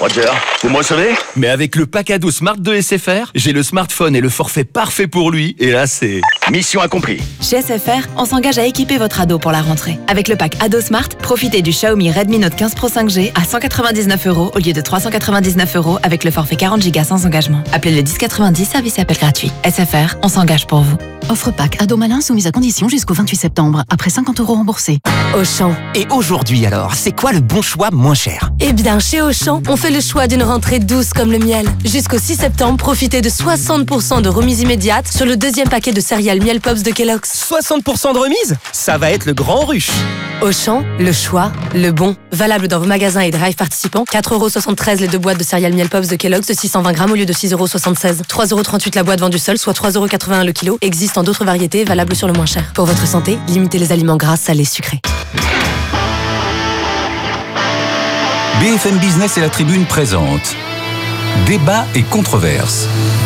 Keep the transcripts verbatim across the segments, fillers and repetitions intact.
Roger, vous me recevez? Mais avec le pack ado Smart de S F R, j'ai le smartphone et le forfait parfait pour lui. Et là, c'est... Mission accomplie. Chez S F R, on s'engage à équiper votre ado pour la rentrée. Avec le pack ado Smart, profitez du Xiaomi Redmi Note quinze Pro cinq G à cent quatre-vingt-dix-neuf euros au lieu de trois cent quatre-vingt-dix-neuf euros avec le forfait quarante giga sans engagement. Appelez le dix quatre-vingt-dix, service et appel gratuit. S F R, on s'engage pour vous. Offre pack ado malin soumise à condition jusqu'au vingt-huit septembre, après cinquante euros remboursés. Auchan. Et aujourd'hui alors, c'est quoi le bon choix moins cher? Eh bien, chez Auchan, on fait le choix d'une rentrée douce comme le miel. Jusqu'au six septembre, profitez de soixante pour cent de remise immédiate sur le deuxième paquet de céréales Miel Pops de Kellogg's. soixante pour cent de remise? Ça va être le grand rush. Auchan, le choix, le bon. Valable dans vos magasins et drive participants. quatre euros soixante-treize les deux boîtes de céréales Miel Pops de Kellogg's de six cent vingt grammes au lieu de six euros soixante-seize. trois euros trente-huit la boîte vendue seule, soit trois euros quatre-vingt-un le kilo. Existe en d'autres variétés, valable sur le moins cher. Pour votre santé, limitez les aliments gras, salés, sucrés. B F M Business et la Tribune présentent Débat et controverses.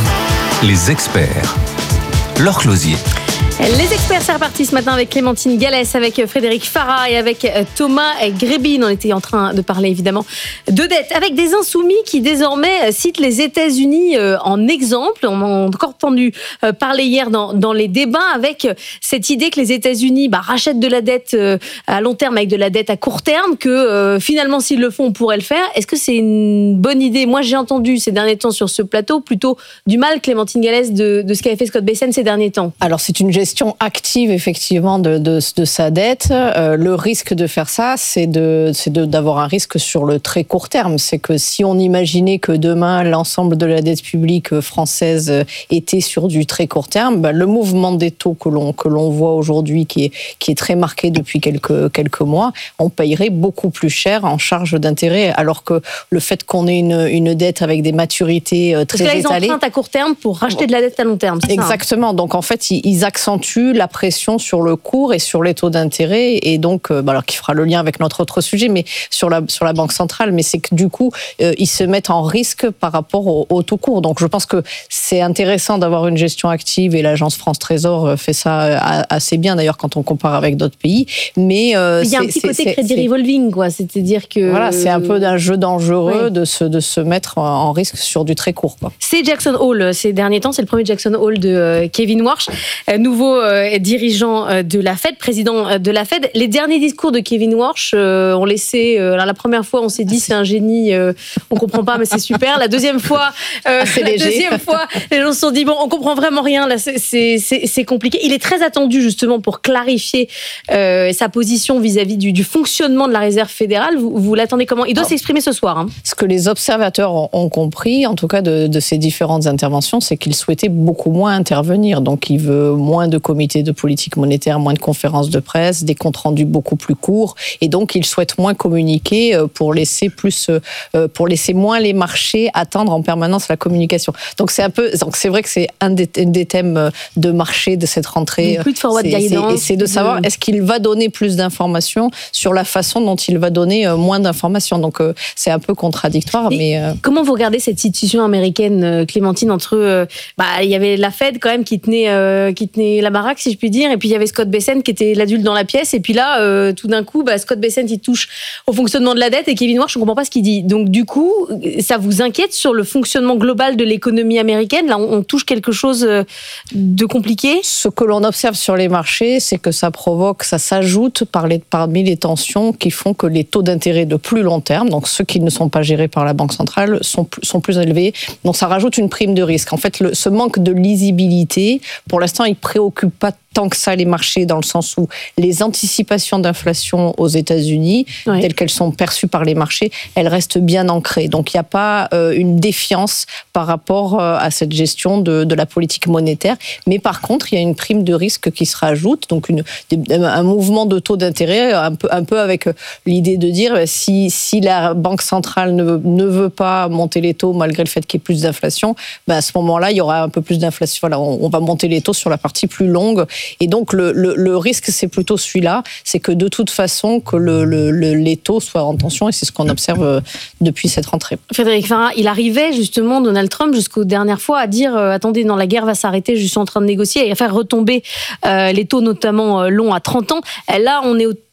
Les experts. Laure Closier. Les experts, c'est reparti ce matin avec Clémentine Gallès, avec Frédéric Farah et avec Thomas Grébine. On était en train de parler évidemment de dette, avec des insoumis qui désormais citent les États-Unis en exemple. On a encore entendu parler hier dans, dans les débats avec cette idée que les États-Unis bah, rachètent de la dette à long terme avec de la dette à court terme, que euh, finalement s'ils le font, on pourrait le faire. Est-ce que c'est une bonne idée? Moi j'ai entendu ces derniers temps sur ce plateau plutôt du mal, Clémentine Gallès, de, de ce qu'avait fait Scott Bessent ces derniers temps. Alors c'est une gestion active effectivement de, de, de sa dette. Euh, le risque de faire ça, c'est, de, c'est de, d'avoir un risque sur le très court terme. C'est que si on imaginait que demain l'ensemble de la dette publique française était sur du très court terme, ben, le mouvement des taux que l'on, que l'on voit aujourd'hui, qui est, qui est très marqué depuis quelques, quelques mois, on payerait beaucoup plus cher en charge d'intérêt, alors que le fait qu'on ait une, une dette avec des maturités très étalées... Parce que là, ils empruntent à court terme pour racheter de la dette à long terme, c'est Exactement. ça, hein. Donc en fait, ils, ils accentuent la pression sur le cours et sur les taux d'intérêt, et donc, euh, bah alors qui fera le lien avec notre autre sujet, mais sur la sur la Banque centrale, mais c'est que du coup, euh, ils se mettent en risque par rapport au, au taux court. Donc je pense que c'est intéressant d'avoir une gestion active, et l'agence France Trésor fait ça assez bien d'ailleurs quand on compare avec d'autres pays. Mais euh, il y a un petit côté c'est, crédit c'est, revolving, quoi. C'est-à-dire que voilà, c'est un peu d'un jeu dangereux ouais. de se de se mettre en risque sur du très court, quoi. C'est Jackson Hole ces derniers temps, c'est le premier Jackson Hole de euh, Kevin Warsh, euh, nouveau euh, dirigeant euh, de la Fed, président euh, de la Fed. Les derniers discours de Kevin Warsh euh, ont laissé. Euh, alors la première fois, on s'est dit c'est un génie, euh, on comprend pas, mais c'est super. La deuxième fois, euh, c'est la léger. deuxième fois, les gens se sont dit bon, on comprend vraiment rien. Là, c'est c'est, c'est, c'est compliqué. Il est très attendu justement pour clarifier euh, sa position vis-à-vis du, du fonctionnement de la Réserve fédérale. Vous, vous l'attendez comment? Il doit Alors, s'exprimer ce soir. Hein. Ce que les observateurs ont, ont compris, en tout cas de, de ces différentes interventions, c'est qu'il souhaitait beaucoup moins intervenir. Donc, il veut moins de comités de politique monétaire, moins de conférences de presse, des comptes rendus beaucoup plus courts, et donc il souhaite moins communiquer pour laisser plus, pour laisser moins les marchés attendre en permanence la communication. Donc c'est un peu, donc c'est vrai que c'est un des, un des thèmes de marché de cette rentrée. Plus de forward c'est, guidance. C'est, c'est de savoir est-ce qu'il va donner plus d'informations sur la façon dont il va donner moins d'informations. Donc c'est un peu contradictoire, et mais comment vous regardez cette situation américaine, Clémentine, entre bah il y avait la Fed quand même qui tenait euh, qui tenait la baraque, si je puis dire, et puis il y avait Scott Bessent qui était l'adulte dans la pièce, et puis là euh, tout d'un coup bah, Scott Bessent il touche au fonctionnement de la dette, et Kevin Warsh on comprend pas ce qu'il dit. Donc du coup ça vous inquiète sur le fonctionnement global de l'économie américaine? Là on, on touche quelque chose de compliqué. Ce que l'on observe sur les marchés, c'est que ça provoque, ça s'ajoute par les, parmi les tensions qui font que les taux d'intérêt de plus long terme, donc ceux qui ne sont pas gérés par la Banque centrale, sont, sont plus élevés. Donc ça rajoute une prime de risque. En fait, le, ce manque de lisibilité, pour l'instant, il préoccupe pas tant que ça les marchés, dans le sens où les anticipations d'inflation aux États-Unis, oui. telles qu'elles sont perçues par les marchés, elles restent bien ancrées. Donc il n'y a pas euh, une défiance par rapport euh, à cette gestion de, de la politique monétaire. Mais par contre, il y a une prime de risque qui se rajoute, donc une, un mouvement de taux d'intérêt, un peu, un peu avec l'idée de dire si, si la Banque centrale ne, ne veut pas monter les taux malgré le fait qu'il y ait plus d'inflation, ben à ce moment-là, il y aura un peu plus d'inflation. Voilà, on, on va monter les taux sur la partie plus longue. Et donc, le, le, le risque, c'est plutôt celui-là, c'est que de toute façon, que le, le, le, les taux soient en tension, et c'est ce qu'on observe depuis cette rentrée. Frédéric Farah, il arrivait justement, Donald Trump, jusqu'aux dernières fois, à dire euh, « Attendez, non, la guerre va s'arrêter, je suis en train de négocier », et à faire retomber euh, les taux, notamment euh, longs à trente ans. Et là, on est au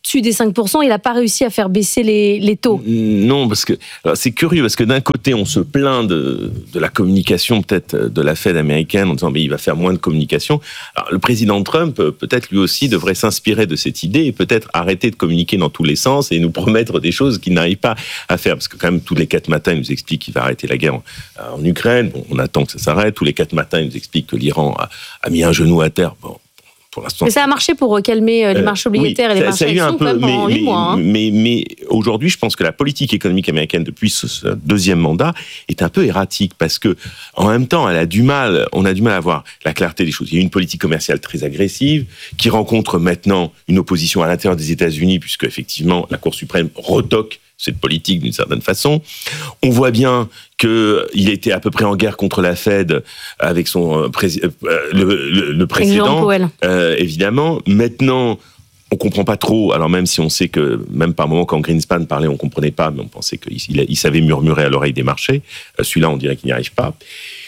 au-dessus des cinq pour cent, il n'a pas réussi à faire baisser les, les taux. Non, parce que alors c'est curieux, parce que d'un côté, on se plaint de, de la communication peut-être de la Fed américaine en disant mais il va faire moins de communication. Alors, le président Trump, peut-être lui aussi, devrait s'inspirer de cette idée et peut-être arrêter de communiquer dans tous les sens et nous promettre des choses qu'il n'arrive pas à faire. Parce que quand même, tous les quatre matins, il nous explique qu'il va arrêter la guerre en, en Ukraine. Bon, on attend que ça s'arrête. Tous les quatre matins, il nous explique que l'Iran a, a mis un genou à terre. Bon. Pour l'instant, mais ça a marché pour calmer les marchés obligataires euh, oui, et les ça, marchés actions peu, pendant mais, huit mois. Hein. Mais, mais aujourd'hui, je pense que la politique économique américaine depuis ce, ce deuxième mandat est un peu erratique parce que, en même temps, elle a du mal, on a du mal à voir la clarté des choses. Il y a une politique commerciale très agressive qui rencontre maintenant une opposition à l'intérieur des États-Unis puisque effectivement la Cour suprême retoque cette politique d'une certaine façon. On voit bien qu'il était à peu près en guerre contre la Fed avec son pré- euh, le, le, le précédent, euh, évidemment. Maintenant, on comprend pas trop. Alors même si on sait que même par moment quand Greenspan parlait, on comprenait pas, mais on pensait qu'il il savait murmurer à l'oreille des marchés. Euh, celui-là, on dirait qu'il n'y arrive pas.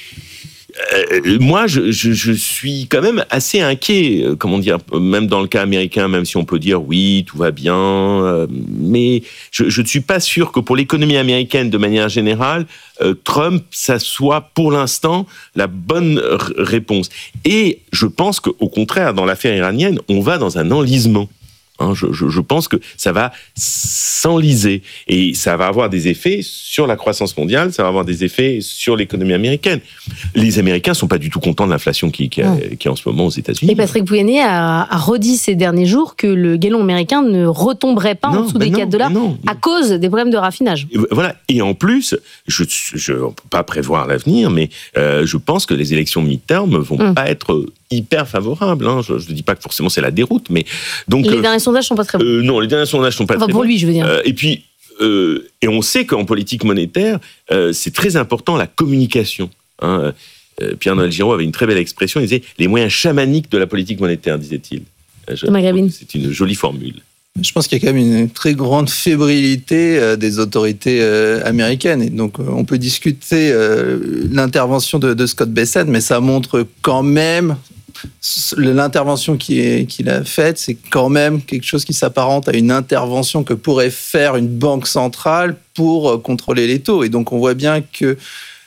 Euh, moi, je, je, je suis quand même assez inquiet, euh, comment dire, même dans le cas américain, même si on peut dire oui, tout va bien, euh, mais je, je ne suis pas sûr que pour l'économie américaine, de manière générale, euh, Trump, ça soit pour l'instant la bonne r- réponse. Et je pense qu'au contraire, dans l'affaire iranienne, on va dans un enlisement. Hein, je, je, je pense que ça va s'enliser et ça va avoir des effets sur la croissance mondiale, ça va avoir des effets sur l'économie américaine. Les Américains sont pas du tout contents de l'inflation qui, qui, a, qui est en ce moment aux États-Unis. Et Patrick Pouyanné a, a redit ces derniers jours que le gallon américain ne retomberait pas non, en dessous ben des non, quatre dollars non, à cause des problèmes de raffinage. Et voilà. Et en plus, je ne peux pas prévoir l'avenir, mais euh, je pense que les élections mi-term vont hum. pas être hyper favorables. Hein. Je ne dis pas que forcément c'est la déroute, mais donc les euh, derniers sondages sont pas très bons. Euh, non, les derniers sondages sont pas enfin, très bons. bons. Pour lui, je veux dire. Euh, et puis, euh, et on sait qu'en politique monétaire, euh, c'est très important la communication. Hein. Euh, Pierre-Noël Giraud avait une très belle expression. Il disait les moyens chamaniques de la politique monétaire, disait-il. Je, c'est une jolie formule. Je pense qu'il y a quand même une très grande fébrilité euh, des autorités euh, américaines. Et donc, euh, on peut discuter euh, l'intervention de, de Scott Bessent, mais ça montre quand même l'intervention qui est, qu'il a faite, c'est quand même quelque chose qui s'apparente à une intervention que pourrait faire une banque centrale pour contrôler les taux. Et donc, on voit bien que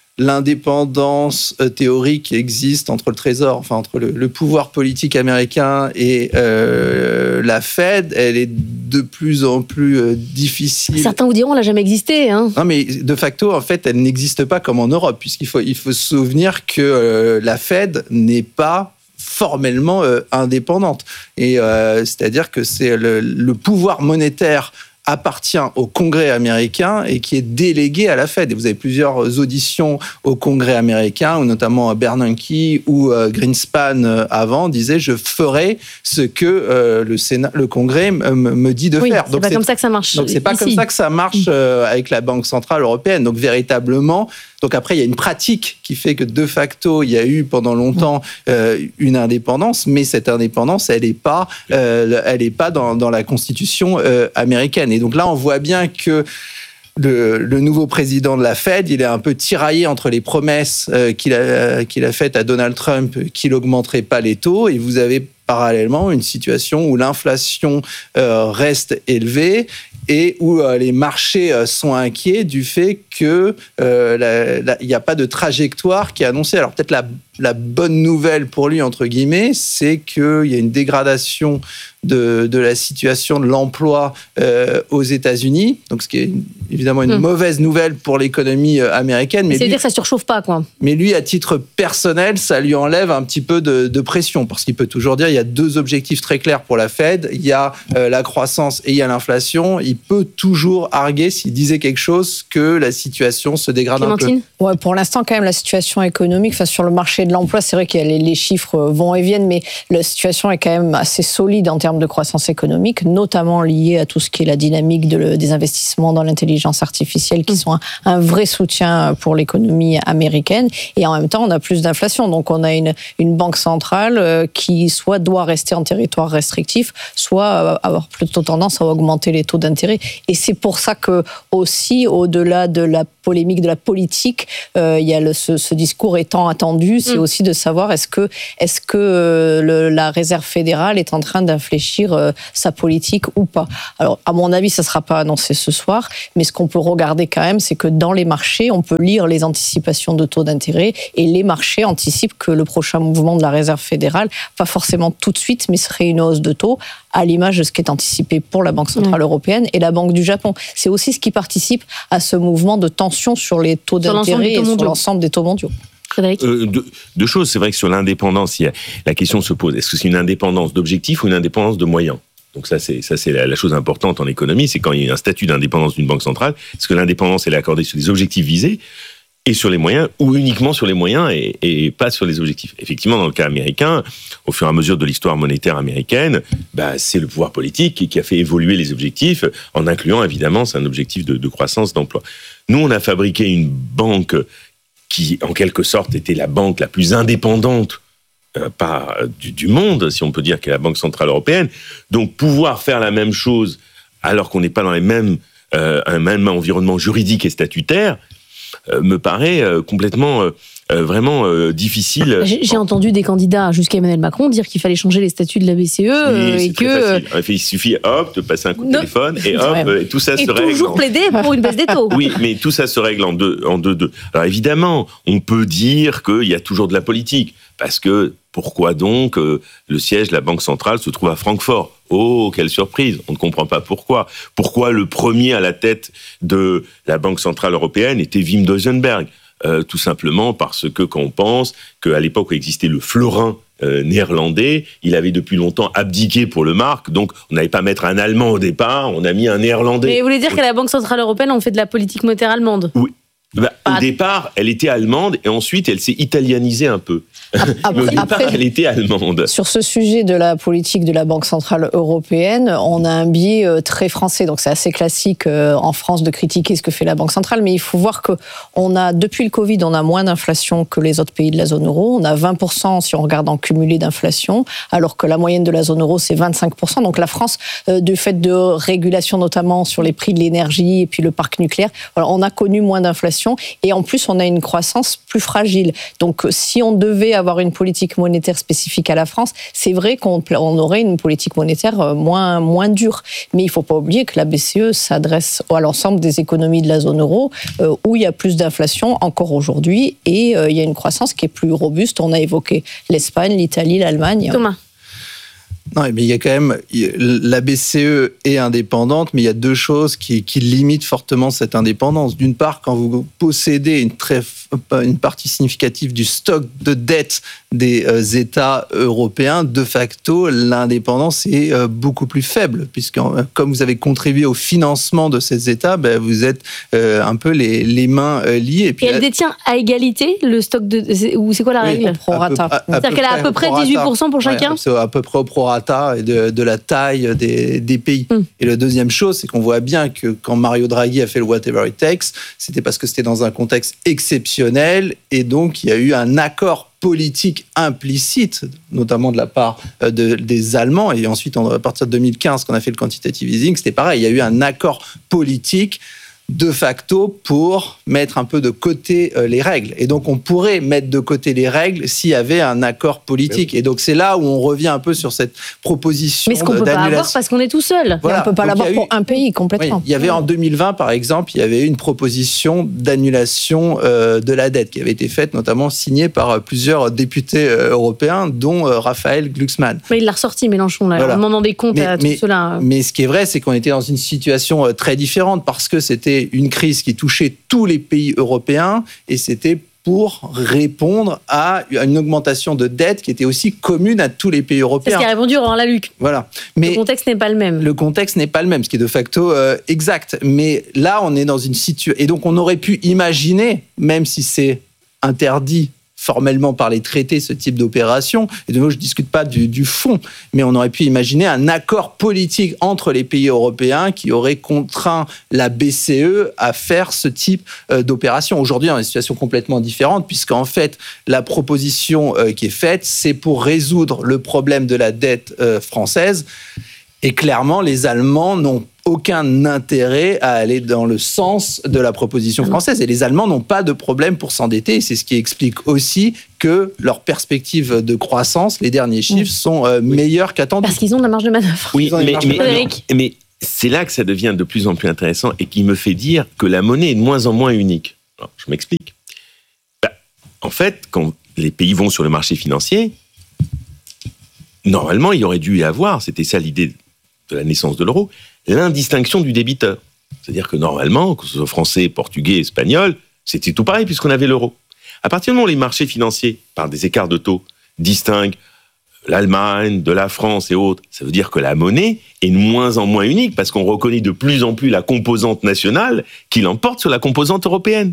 l'indépendance théorique existe entre le Trésor, enfin entre le, le pouvoir politique américain et euh, la Fed, elle est de plus en plus euh, difficile. Certains vous diront, elle n'a jamais existé. Hein. Non, mais de facto, en fait, elle n'existe pas comme en Europe, puisqu'il faut, il faut se souvenir que euh, la Fed n'est pas formellement euh, indépendante. Et euh, c'est-à-dire que c'est le, le pouvoir monétaire appartient au Congrès américain et qui est délégué à la Fed. Et vous avez plusieurs auditions au Congrès américain, où notamment Bernanke ou euh, Greenspan euh, avant disaient « je ferai ce que euh, le Sénat, le Congrès me, me dit de oui, faire ». C'est donc pas c'est comme ça que ça marche. Donc c'est pas ici. comme ça que ça marche euh, avec la Banque centrale européenne. Donc véritablement. Donc après, il y a une pratique qui fait que de facto, il y a eu pendant longtemps euh, une indépendance, mais cette indépendance, elle n'est pas, euh, elle est pas dans, dans la Constitution euh, américaine. Et donc là, on voit bien que le, le nouveau président de la Fed, il est un peu tiraillé entre les promesses euh, qu'il a, qu'il a faites à Donald Trump qu'il n'augmenterait pas les taux, et vous avez parallèlement une situation où l'inflation euh, reste élevée et où euh, les marchés euh, sont inquiets du fait qu'il euh, n'y a pas de trajectoire qui est annoncée. Alors peut-être la, la bonne nouvelle pour lui, entre guillemets, c'est qu'il y a une dégradation de, de la situation de l'emploi euh, aux États-Unis, donc ce qui est évidemment une mmh. mauvaise nouvelle pour l'économie euh, américaine. Mais ça veut lui, dire que ça ne surchauffe pas, quoi. Mais lui, à titre personnel, ça lui enlève un petit peu de, de pression, parce qu'il peut toujours dire il y a deux objectifs très clairs pour la Fed, il y a euh, la croissance et il y a l'inflation. Il peut toujours arguer, s'il disait quelque chose, que la situation se dégrade Clémentine un peu. Ouais, pour l'instant, quand même, la situation économique, enfin, sur le marché de l'emploi, c'est vrai que les, les chiffres vont et viennent, mais la situation est quand même assez solide en termes de croissance économique, notamment liée à tout ce qui est la dynamique de le, des investissements dans l'intelligence artificielle, qui mmh. sont un, un vrai soutien pour l'économie américaine. Et en même temps, on a plus d'inflation. Donc, on a une, une banque centrale qui soit doit rester en territoire restrictif, soit avoir plutôt tendance à augmenter les taux d'intérêt. Et c'est pour ça que, aussi, au-delà de la polémique de la politique, euh, il y a le, ce, ce discours étant attendu, c'est c'est aussi de savoir est-ce que, est-ce que euh, le, la Réserve fédérale est en train d'infléchir euh, sa politique ou pas. Alors, à mon avis, ça ne sera pas annoncé ce soir, mais ce qu'on peut regarder quand même, c'est que dans les marchés, on peut lire les anticipations de taux d'intérêt et les marchés anticipent que le prochain mouvement de la Réserve fédérale, pas forcément tout de suite, mais serait une hausse de taux, à l'image de ce qui est anticipé pour la Banque centrale mmh. européenne et la Banque du Japon. C'est aussi ce qui participe à ce mouvement de tension sur les taux sur d'intérêt et sur l'ensemble des taux mondiaux. Frédéric euh, deux, deux choses. C'est vrai que sur l'indépendance, il y a, la question se pose. Est-ce que c'est une indépendance d'objectifs ou une indépendance de moyens ? Donc ça, c'est, ça, c'est la, la chose importante en économie, c'est quand il y a un statut d'indépendance d'une banque centrale, est-ce que l'indépendance, elle est accordée sur les objectifs visés et sur les moyens, ou uniquement sur les moyens et, et pas sur les objectifs. Effectivement, dans le cas américain, au fur et à mesure de l'histoire monétaire américaine, bah, c'est le pouvoir politique qui, qui a fait évoluer les objectifs, en incluant évidemment, c'est un objectif de, de croissance, d'emploi. Nous, on a fabriqué une banque qui, en quelque sorte, était la banque la plus indépendante euh, pas, du, du monde, si on peut dire, qu'est la Banque centrale européenne. Donc, pouvoir faire la même chose alors qu'on n'est pas dans les mêmes, euh, un même environnement juridique et statutaire, Euh, me paraît euh, complètement, euh, euh, vraiment euh, difficile. J'ai, j'ai entendu des candidats jusqu'à Emmanuel Macron dire qu'il fallait changer les statuts de la B C E oui, euh, et que facile. Il suffit, hop, de passer un coup de non. téléphone et hop, ouais. et tout ça et se règle. Et toujours plaider pour une baisse des taux. Oui, mais tout ça se règle en deux, en deux, deux. Alors évidemment, on peut dire qu'il y a toujours de la politique, parce que pourquoi donc euh, le siège de la Banque centrale se trouve à Francfort ? Oh, quelle surprise, on ne comprend pas pourquoi. Pourquoi le premier à la tête de la Banque centrale européenne était Wim Duisenberg ? euh, Tout simplement parce que quand on pense qu'à l'époque où existait le florin euh, néerlandais, il avait depuis longtemps abdiqué pour le mark, donc on n'allait pas mettre un Allemand au départ, on a mis un Néerlandais. Mais vous voulez dire qu'à la Banque centrale européenne, on fait de la politique monétaire allemande ? Oui. Bah, au départ, elle était allemande et ensuite elle s'est italianisée un peu. Après, Mais au départ, après, elle était allemande. Sur ce sujet de la politique de la Banque centrale européenne, on a un biais très français. Donc c'est assez classique en France de critiquer ce que fait la Banque centrale. Mais il faut voir que on a, depuis le Covid, on a moins d'inflation que les autres pays de la zone euro. On a vingt pour cent si on regarde en cumulé d'inflation, alors que la moyenne de la zone euro, c'est vingt-cinq pour cent. Donc la France, du fait de régulation notamment sur les prix de l'énergie et puis le parc nucléaire, voilà, on a connu moins d'inflation. Et en plus, on a une croissance plus fragile. Donc, si on devait avoir une politique monétaire spécifique à la France, c'est vrai qu'on on aurait une politique monétaire moins, moins dure. Mais il ne faut pas oublier que la B C E s'adresse à l'ensemble des économies de la zone euro, euh, où il y a plus d'inflation encore aujourd'hui, et euh, il y a une croissance qui est plus robuste. On a évoqué l'Espagne, l'Italie, l'Allemagne. Thomas. Non, mais il y a quand même, la B C E est indépendante, mais il y a deux choses qui, qui limitent fortement cette indépendance. D'une part, quand vous possédez une, très, une partie significative du stock de dette des euh, États européens, de facto, l'indépendance est euh, beaucoup plus faible, puisque comme vous avez contribué au financement de ces États, ben, vous êtes euh, un peu les, les mains euh, liées. Et, puis, et elle là, détient à égalité le stock de... Ou c'est quoi la règle ? Oui, au prorata. À peu, à, à C'est-à-dire qu'elle a à peu près dix-huit pour cent pour chacun ? Ouais, c'est à peu près au prorata et de, de la taille des, des pays. Mm. Et la deuxième chose, c'est qu'on voit bien que quand Mario Draghi a fait le whatever it takes, c'était parce que c'était dans un contexte exceptionnel et donc il y a eu un accord politique implicite, notamment de la part de, des Allemands. Et ensuite, à partir de deux mille quinze, quand on a fait le quantitative easing, c'était pareil. Il y a eu un accord politique de facto pour mettre un peu de côté euh, les règles. Et donc, on pourrait mettre de côté les règles s'il y avait un accord politique. Et donc, c'est là où on revient un peu sur cette proposition d'annulation. Mais ce qu'on ne peut pas avoir parce qu'on est tout seul. Voilà. On ne peut pas donc, l'avoir eu... pour un pays complètement. Oui, il y avait en deux mille vingt, par exemple, il y avait une proposition d'annulation euh, de la dette qui avait été faite, notamment signée par plusieurs députés euh, européens, dont euh, Raphaël Glucksmann. Mais il l'a ressorti, Mélenchon, là, voilà. en demandant des comptes mais, à mais, tout cela. Mais ce qui est vrai, c'est qu'on était dans une situation euh, très différente parce que c'était une crise qui touchait tous les pays européens et c'était pour répondre à une augmentation de dette qui était aussi commune à tous les pays européens. C'est ce qui a répondu Roland Laluc. Voilà. Mais le contexte n'est pas le même. Le contexte n'est pas le même, ce qui est de facto euh, exact. Mais là, on est dans une situation... Et donc, on aurait pu imaginer, même si c'est interdit formellement par les traités, ce type d'opération. Et de nouveau, je ne discute pas du, du fond, mais on aurait pu imaginer un accord politique entre les pays européens qui aurait contraint la B C E à faire ce type euh, d'opération. Aujourd'hui, on est dans une situation complètement différente, puisqu'en fait, la proposition euh, qui est faite, c'est pour résoudre le problème de la dette euh, française. Et clairement, les Allemands n'ont aucun intérêt à aller dans le sens de la proposition française. Et les Allemands n'ont pas de problème pour s'endetter. Et c'est ce qui explique aussi que leurs perspectives de croissance, les derniers chiffres, sont euh, meilleurs qu'attendus. Parce qu'ils ont de la marge de manœuvre. Oui, mais, mais, mais, mais, mais c'est là que ça devient de plus en plus intéressant et qui me fait dire que la monnaie est de moins en moins unique. Alors, je m'explique. Bah, en fait, quand les pays vont sur le marché financier, normalement, il y aurait dû y avoir, c'était ça l'idée de la naissance de l'euro, l'indistinction du débiteur. C'est-à-dire que normalement, que ce soit français, portugais, espagnol, c'était tout pareil puisqu'on avait l'euro. À partir du moment où les marchés financiers, par des écarts de taux, distinguent l'Allemagne, de la France et autres, ça veut dire que la monnaie est de moins en moins unique parce qu'on reconnaît de plus en plus la composante nationale qui l'emporte sur la composante européenne.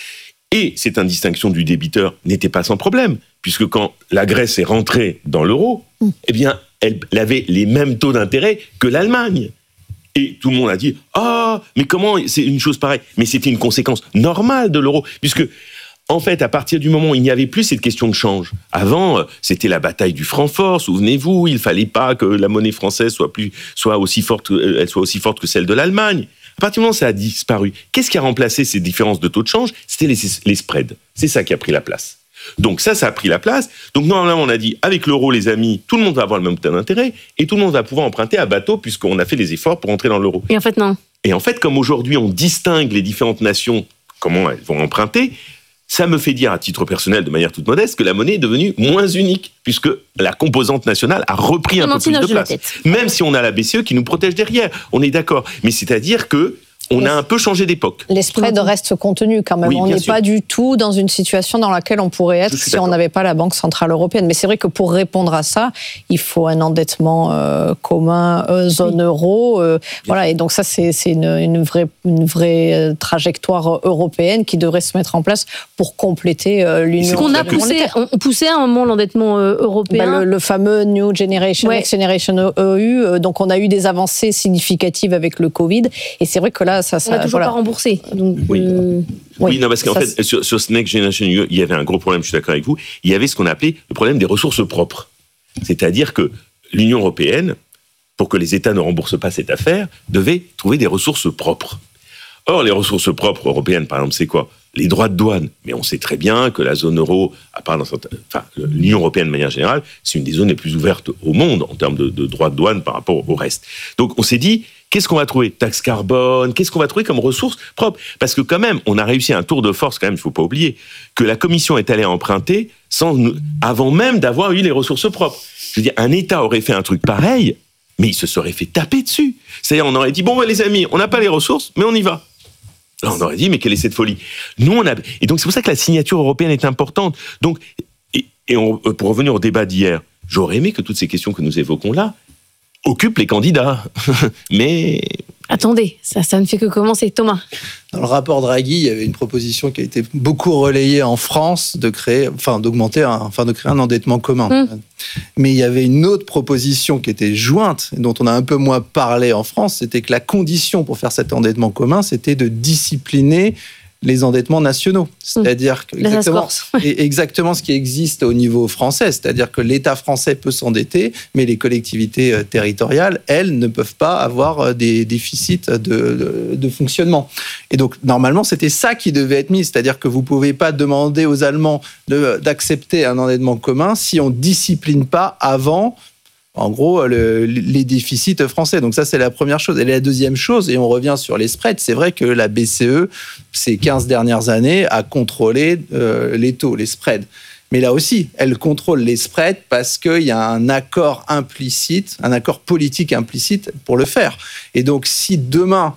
Et cette indistinction du débiteur n'était pas sans problème, puisque quand la Grèce est rentrée dans l'euro, mmh. eh bien, elle, elle avait les mêmes taux d'intérêt que l'Allemagne. Et tout le monde a dit « Ah, mais comment c'est une chose pareille ?» Mais c'était une conséquence normale de l'euro, puisque, en fait, à partir du moment où il n'y avait plus cette question de change, avant, c'était la bataille du franc fort, souvenez-vous, il ne fallait pas que la monnaie française soit, plus, soit, aussi forte, elle soit aussi forte que celle de l'Allemagne. À partir du moment où ça a disparu, qu'est-ce qui a remplacé ces différences de taux de change ? C'était les, les spreads. C'est ça qui a pris la place. Donc ça, ça a pris la place. Donc normalement, on a dit, avec l'euro, les amis, tout le monde va avoir le même taux d'intérêt et tout le monde va pouvoir emprunter à bateau puisqu'on a fait les efforts pour entrer dans l'euro. Et en fait, non. Et en fait, comme aujourd'hui, on distingue les différentes nations, comment elles vont emprunter, ça me fait dire, à titre personnel, de manière toute modeste, que la monnaie est devenue moins unique, puisque la composante nationale a repris un peu plus de place. Même si on a la B C E qui nous protège derrière, on est d'accord. Mais c'est-à-dire que on a un peu changé d'époque. Les spreads restent contenus quand même. Oui, on n'est pas du tout dans une situation dans laquelle on pourrait être si d'accord. on n'avait pas la Banque Centrale Européenne. Mais c'est vrai que pour répondre à ça, il faut un endettement euh, commun, euh, zone oui. euro. Euh, voilà. Et donc ça, c'est, c'est une, une, vraie, une vraie trajectoire européenne qui devrait se mettre en place pour compléter euh, l'Union européenne. Qu'on a poussé, on poussait à un moment l'endettement euh, européen. Bah, le, le fameux New Generation, ouais. Next Generation E U. Euh, donc on a eu des avancées significatives avec le Covid. Et c'est vrai que là, Ça, ça, on n'a toujours voilà. pas remboursé. Donc, oui. Euh... oui, oui, non, parce qu'en ça, fait, sur, sur ce Next Generation E U, il y avait un gros problème, je suis d'accord avec vous, il y avait ce qu'on appelait le problème des ressources propres. C'est-à-dire que l'Union européenne, pour que les États ne remboursent pas cette affaire, devait trouver des ressources propres. Or, les ressources propres européennes, par exemple, c'est quoi ? Les droits de douane. Mais on sait très bien que la zone euro, à part dans certains, enfin, l'Union européenne de manière générale, c'est une des zones les plus ouvertes au monde en termes de, de droits de douane par rapport au reste. Donc, on s'est dit, qu'est-ce qu'on va trouver ? Taxe carbone, qu'est-ce qu'on va trouver comme ressources propres ? Parce que quand même, on a réussi un tour de force, quand même, il ne faut pas oublier, que la Commission est allée emprunter sans, avant même d'avoir eu les ressources propres. Je veux dire, un État aurait fait un truc pareil, mais il se serait fait taper dessus. C'est-à-dire, on aurait dit, bon, les amis, on n'a pas les ressources, mais on y va. Là, on aurait dit, mais quelle est cette folie ? Nous, on a... Et donc, c'est pour ça que la signature européenne est importante. Donc, et, et on, pour revenir au débat d'hier, j'aurais aimé que toutes ces questions que nous évoquons là occupent les candidats. Mais... Attendez, ça, ça ne fait que commencer. Thomas ? Dans le rapport Draghi, il y avait une proposition qui a été beaucoup relayée en France de créer, enfin, d'augmenter, un, enfin, de créer un endettement commun. Mmh. Mais il y avait une autre proposition qui était jointe, dont on a un peu moins parlé en France, c'était que la condition pour faire cet endettement commun, c'était de discipliner les endettements nationaux. C'est-à-dire que exactement, exactement ce qui existe au niveau français. C'est-à-dire que l'État français peut s'endetter, mais les collectivités territoriales, elles, ne peuvent pas avoir des déficits de, de, de fonctionnement. Et donc, normalement, c'était ça qui devait être mis. C'est-à-dire que vous ne pouvez pas demander aux Allemands de, d'accepter un endettement commun si on ne discipline pas avant... En gros, le, les déficits français. Donc ça, c'est la première chose. Et la deuxième chose, et on revient sur les spreads, c'est vrai que la B C E, ces quinze dernières années, a contrôlé euh, les taux, les spreads. Mais là aussi, elle contrôle les spreads parce qu'il y a un accord implicite, un accord politique implicite pour le faire. Et donc, si demain,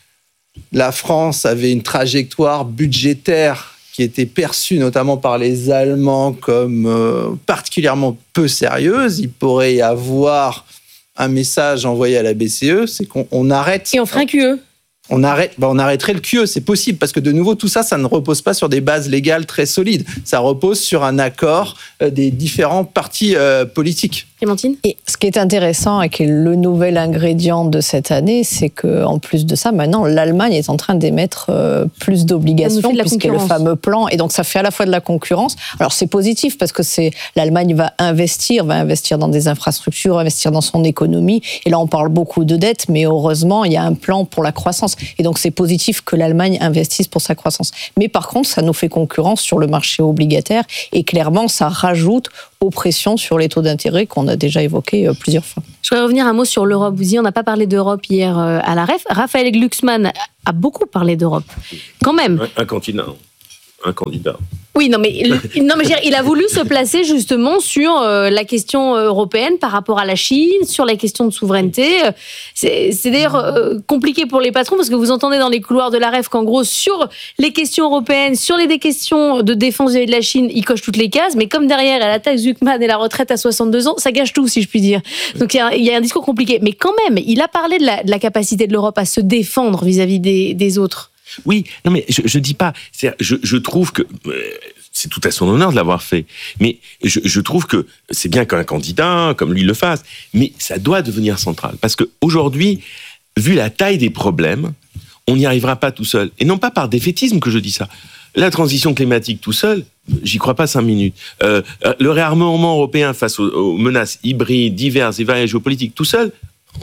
la France avait une trajectoire budgétaire qui était perçue notamment par les Allemands comme euh, particulièrement peu sérieuse, il pourrait y avoir un message envoyé à la B C E, c'est qu'on on arrête... Et on ferait un Q E. On, arrête, ben on arrêterait le Q E, c'est possible, parce que de nouveau, tout ça, ça ne repose pas sur des bases légales très solides. Ça repose sur un accord euh, des différents partis euh, politiques. Clémentine ? Et ce qui est intéressant et qui est le nouvel ingrédient de cette année, c'est qu'en plus de ça, maintenant, l'Allemagne est en train d'émettre euh, plus d'obligations, puisqu'il y a le fameux plan. Et donc, ça fait à la fois de la concurrence. Alors, c'est positif parce que c'est l'Allemagne va investir, va investir dans des infrastructures, investir dans son économie. Et là, on parle beaucoup de dettes, mais heureusement, il y a un plan pour la croissance. Et donc, c'est positif que l'Allemagne investisse pour sa croissance. Mais par contre, ça nous fait concurrence sur le marché obligataire. Et clairement, ça rajoute aux pressions sur les taux d'intérêt qu'on a déjà évoquées plusieurs fois. Je voudrais revenir un mot sur l'Europe. Vous disiez, on n'a pas parlé d'Europe hier à la R E F. Raphaël Glucksmann a beaucoup parlé d'Europe. Quand même. Un, un continent, un candidat. Oui, non, mais, non, mais il a voulu se placer justement sur euh, la question européenne par rapport à la Chine, sur la question de souveraineté. C'est, c'est d'ailleurs euh, compliqué pour les patrons parce que vous entendez dans les couloirs de la R E F qu'en gros, sur les questions européennes, sur les questions de défense vis-à-vis de la Chine, il coche toutes les cases, mais comme derrière, elle attaque Zuckman et la retraite à soixante-deux ans, ça gâche tout, si je puis dire. Donc il y a, il y a un discours compliqué. Mais quand même, il a parlé de la, de la capacité de l'Europe à se défendre vis-à-vis des, des autres. Oui, non mais je, je dis pas. Je, je trouve que euh, c'est tout à son honneur de l'avoir fait. Mais je, je trouve que c'est bien qu'un candidat comme lui le fasse, mais ça doit devenir central parce que aujourd'hui, vu la taille des problèmes, on n'y arrivera pas tout seul. Et non pas par défaitisme que je dis ça. La transition climatique tout seul, j'y crois pas cinq minutes. Euh, le réarmement européen face aux, aux menaces hybrides, diverses et variées géopolitiques tout seul,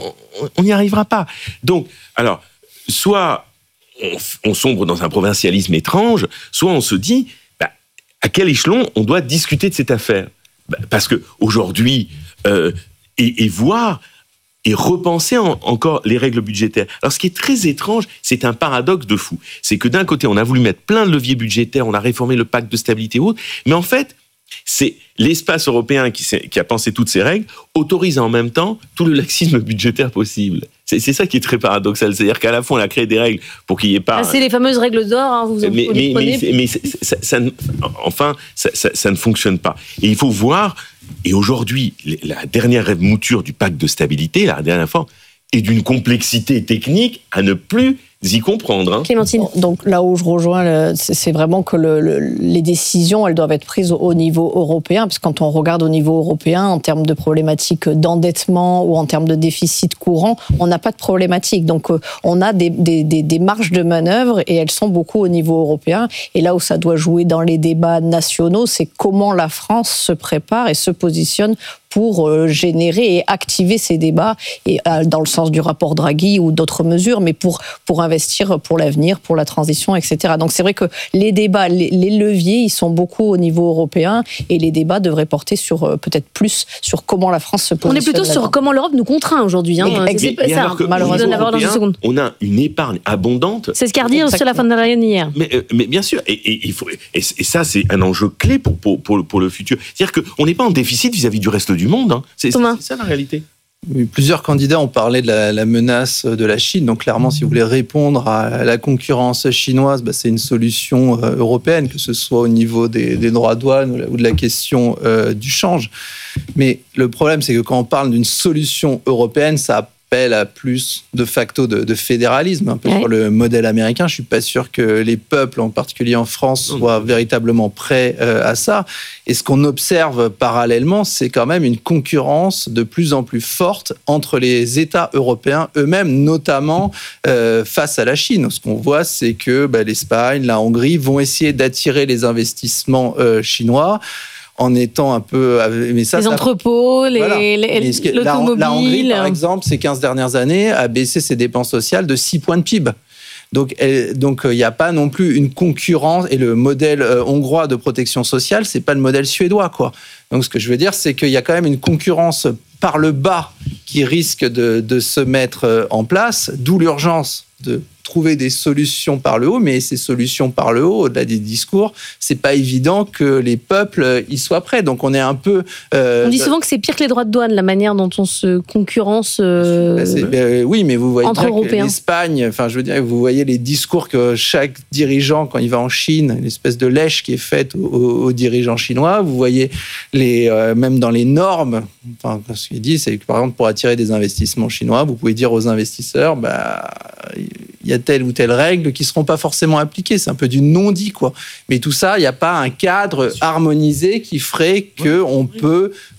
on n'y arrivera pas. Donc, alors, soit On, on sombre dans un provincialisme étrange, soit on se dit bah, à quel échelon on doit discuter de cette affaire. Bah, parce qu'aujourd'hui, euh, et, et voir et repenser en, encore les règles budgétaires. Alors ce qui est très étrange, c'est un paradoxe de fou. C'est que d'un côté, on a voulu mettre plein de leviers budgétaires, on a réformé le pacte de stabilité et autres, mais en fait, c'est l'espace européen qui, qui a pensé toutes ces règles, autorise en même temps tout le laxisme budgétaire possible. C'est, c'est ça qui est très paradoxal. C'est-à-dire qu'à la fois, on a créé des règles pour qu'il n'y ait pas... Ah, c'est les fameuses règles d'or, hein, vous, mais, vous les mais, prenez. Mais, mais ça, ça, ça, enfin, ça, ça, ça ne fonctionne pas. Et il faut voir, et aujourd'hui, la dernière mouture du pacte de stabilité, la dernière fois, est d'une complexité technique à ne plus y comprendre. Hein. Clémentine. Donc là où je rejoins, c'est vraiment que le, le, les décisions, elles doivent être prises au niveau européen, parce que quand on regarde au niveau européen, en termes de problématiques d'endettement ou en termes de déficit courant, on n'a pas de problématique. Donc on a des, des, des, des marges de manœuvre et elles sont beaucoup au niveau européen. Et là où ça doit jouer dans les débats nationaux, c'est comment la France se prépare et se positionne pour générer et activer ces débats, et dans le sens du rapport Draghi ou d'autres mesures, mais pour, pour investir pour l'avenir, pour la transition, et cetera. Donc c'est vrai que les débats, les, les leviers, ils sont beaucoup au niveau européen, et les débats devraient porter sur peut-être plus sur comment la France se positionne. On est plutôt sur comment l'Europe nous contraint aujourd'hui. Hein. Mais, c'est mais, ça, malheureusement. Européen, on a une épargne abondante. C'est ce qu'a dit sur la fin de la réunion hier. Mais, mais bien sûr, et, et, il faut, et, et ça c'est un enjeu clé pour, pour, pour, pour le futur. C'est-à-dire qu'on n'est pas en déficit vis-à-vis du reste du monde. Hein. C'est, c'est, c'est ça la réalité. Oui, plusieurs candidats ont parlé de la, la menace de la Chine. Donc clairement, si vous voulez répondre à la concurrence chinoise, bah, c'est une solution euh, européenne, que ce soit au niveau des, des droits de douane ou de la question euh, du change. Mais le problème, c'est que quand on parle d'une solution européenne, ça appelle à plus de facto de, de fédéralisme, un peu ouais. sur le modèle américain. Je suis pas sûr que les peuples, en particulier en France, soient véritablement prêts euh, à ça. Et ce qu'on observe parallèlement, c'est quand même une concurrence de plus en plus forte entre les États européens eux-mêmes, notamment euh, face à la Chine. Ce qu'on voit, c'est que bah, l'Espagne, la Hongrie vont essayer d'attirer les investissements euh, chinois, en étant un peu... Mais ça, les ça, entrepôts, les, voilà. les, que, l'automobile... La, la Hongrie, par exemple, ces quinze dernières années, a baissé ses dépenses sociales de six points de P I B. Donc, il donc, n'y a pas non plus une concurrence. Et le modèle euh, hongrois de protection sociale, c'est pas le modèle suédois, quoi. Donc, ce que je veux dire, c'est qu'il y a quand même une concurrence par le bas qui risque de, de se mettre en place, d'où l'urgence de trouver des solutions par le haut, mais ces solutions par le haut, au-delà des discours, c'est pas évident que les peuples y soient prêts. Donc on est un peu... Euh, on dit souvent que c'est pire que les droits de douane, la manière dont on se concurrence euh, ben ben, oui, mais vous voyez entre Européens. L'Espagne, enfin je veux dire, vous voyez les discours que chaque dirigeant, quand il va en Chine, l'espèce de lèche qui est faite aux, aux dirigeants chinois, vous voyez les, euh, même dans les normes, enfin, ce qu'il dit, c'est que par exemple pour attirer des investissements chinois, vous pouvez dire aux investisseurs, bah, il y a telle ou telle règle qui ne seront pas forcément appliquées. C'est un peu du non-dit, quoi. Mais tout ça, il n'y a pas un cadre harmonisé qui ferait qu'on peut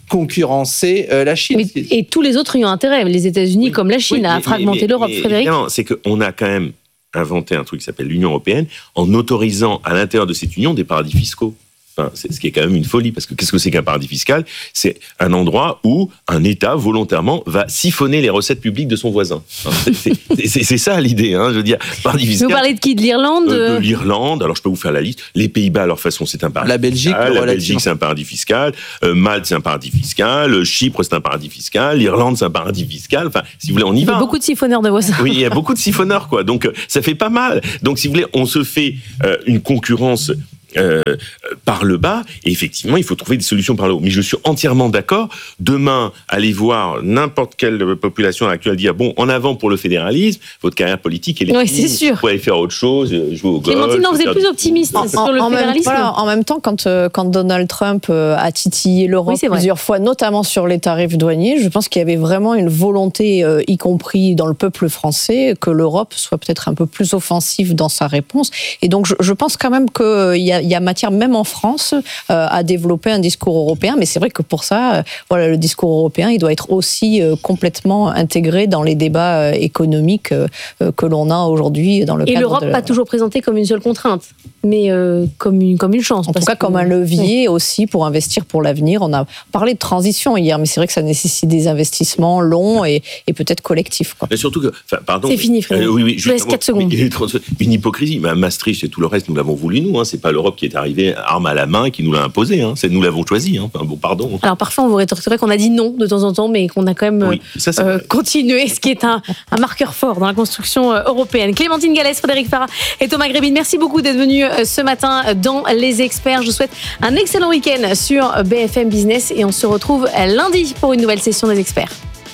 concurrencer euh, la Chine. Mais, et tous les autres y ont intérêt, les États-Unis oui, comme la Chine, oui, à mais, fragmenter mais, l'Europe, mais, Frédéric. Non, c'est qu'on a quand même inventé un truc qui s'appelle l'Union européenne en autorisant à l'intérieur de cette union des paradis fiscaux. Enfin, c'est ce qui est quand même une folie, parce que qu'est-ce que c'est qu'un paradis fiscal ? C'est un endroit où un État, volontairement, va siphonner les recettes publiques de son voisin. C'est, c'est, c'est, c'est ça l'idée, hein, je veux dire. Paradis fiscal. Vous parlez de qui ? De l'Irlande ? euh, De l'Irlande, alors je peux vous faire la liste. Les Pays-Bas, à leur façon, c'est un paradis la Belgique, fiscal. La Belgique, c'est un paradis fiscal. Euh, Malte, c'est un paradis fiscal. Chypre, c'est un paradis fiscal. L'Irlande, c'est un paradis fiscal. Enfin, si vous voulez, on y il va. Il y a beaucoup de siphonneurs de voisins. Oui, il y a beaucoup de siphonneurs, quoi. Donc, ça fait pas mal. Donc, si vous voulez, on se fait euh, une concurrence Euh, par le bas, et effectivement, il faut trouver des solutions par le haut. Mais je suis entièrement d'accord. Demain, allez voir n'importe quelle population actuelle dire bon, en avant pour le fédéralisme, votre carrière politique, elle est oui, finie. c'est sûr. Vous pouvez aller faire autre chose, jouer au golf. Clémentine, non, vous êtes plus optimiste en, sur en, le en fédéralisme. Même, voilà, en même temps, quand, euh, quand Donald Trump euh, a titillé l'Europe oui, plusieurs fois, notamment sur les tarifs douaniers, je pense qu'il y avait vraiment une volonté, euh, y compris dans le peuple français, que l'Europe soit peut-être un peu plus offensive dans sa réponse. Et donc, je, je pense quand même qu'il euh, y, y a matière, même en France, euh, à développer un discours européen. Mais c'est vrai que pour ça, euh, voilà, le discours européen, il doit être aussi euh, complètement intégré dans les débats euh, économiques euh, que l'on a aujourd'hui dans le Et cadre l'Europe de... pas toujours présentée comme une seule contrainte, mais euh, comme, une, comme une chance. En tout cas, que... comme un levier oui. aussi pour investir pour l'avenir. On a parlé de transition hier, mais c'est vrai que ça nécessite des investissements longs et, et peut-être collectifs. Quoi. Mais surtout que... Pardon, c'est fini, Frédéric. Euh, oui, oui, je laisse quatre secondes. Une hypocrisie. Mais Maastricht et tout le reste, nous l'avons voulu, nous. Hein. C'est pas l'Europe qui est arrivée arme à la main et qui nous l'a imposé. Hein. C'est, nous l'avons choisi. Hein. Enfin, bon, pardon. Alors parfois, on vous rétorquerait qu'on a dit non de temps en temps, mais qu'on a quand même oui, ça, euh, continué, ce qui est un, un marqueur fort dans la construction euh, européenne. Clémentine Gallès, Frédéric Farah et Thomas Grébin, merci beaucoup d'être venus euh, ce matin dans Les Experts. Je vous souhaite un excellent week-end sur B F M Business et on se retrouve lundi pour une nouvelle session des Experts.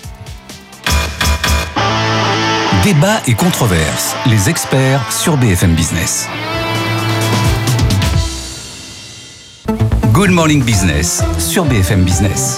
Débat et controverses. Les Experts sur B F M Business. Good Morning Business sur B F M Business.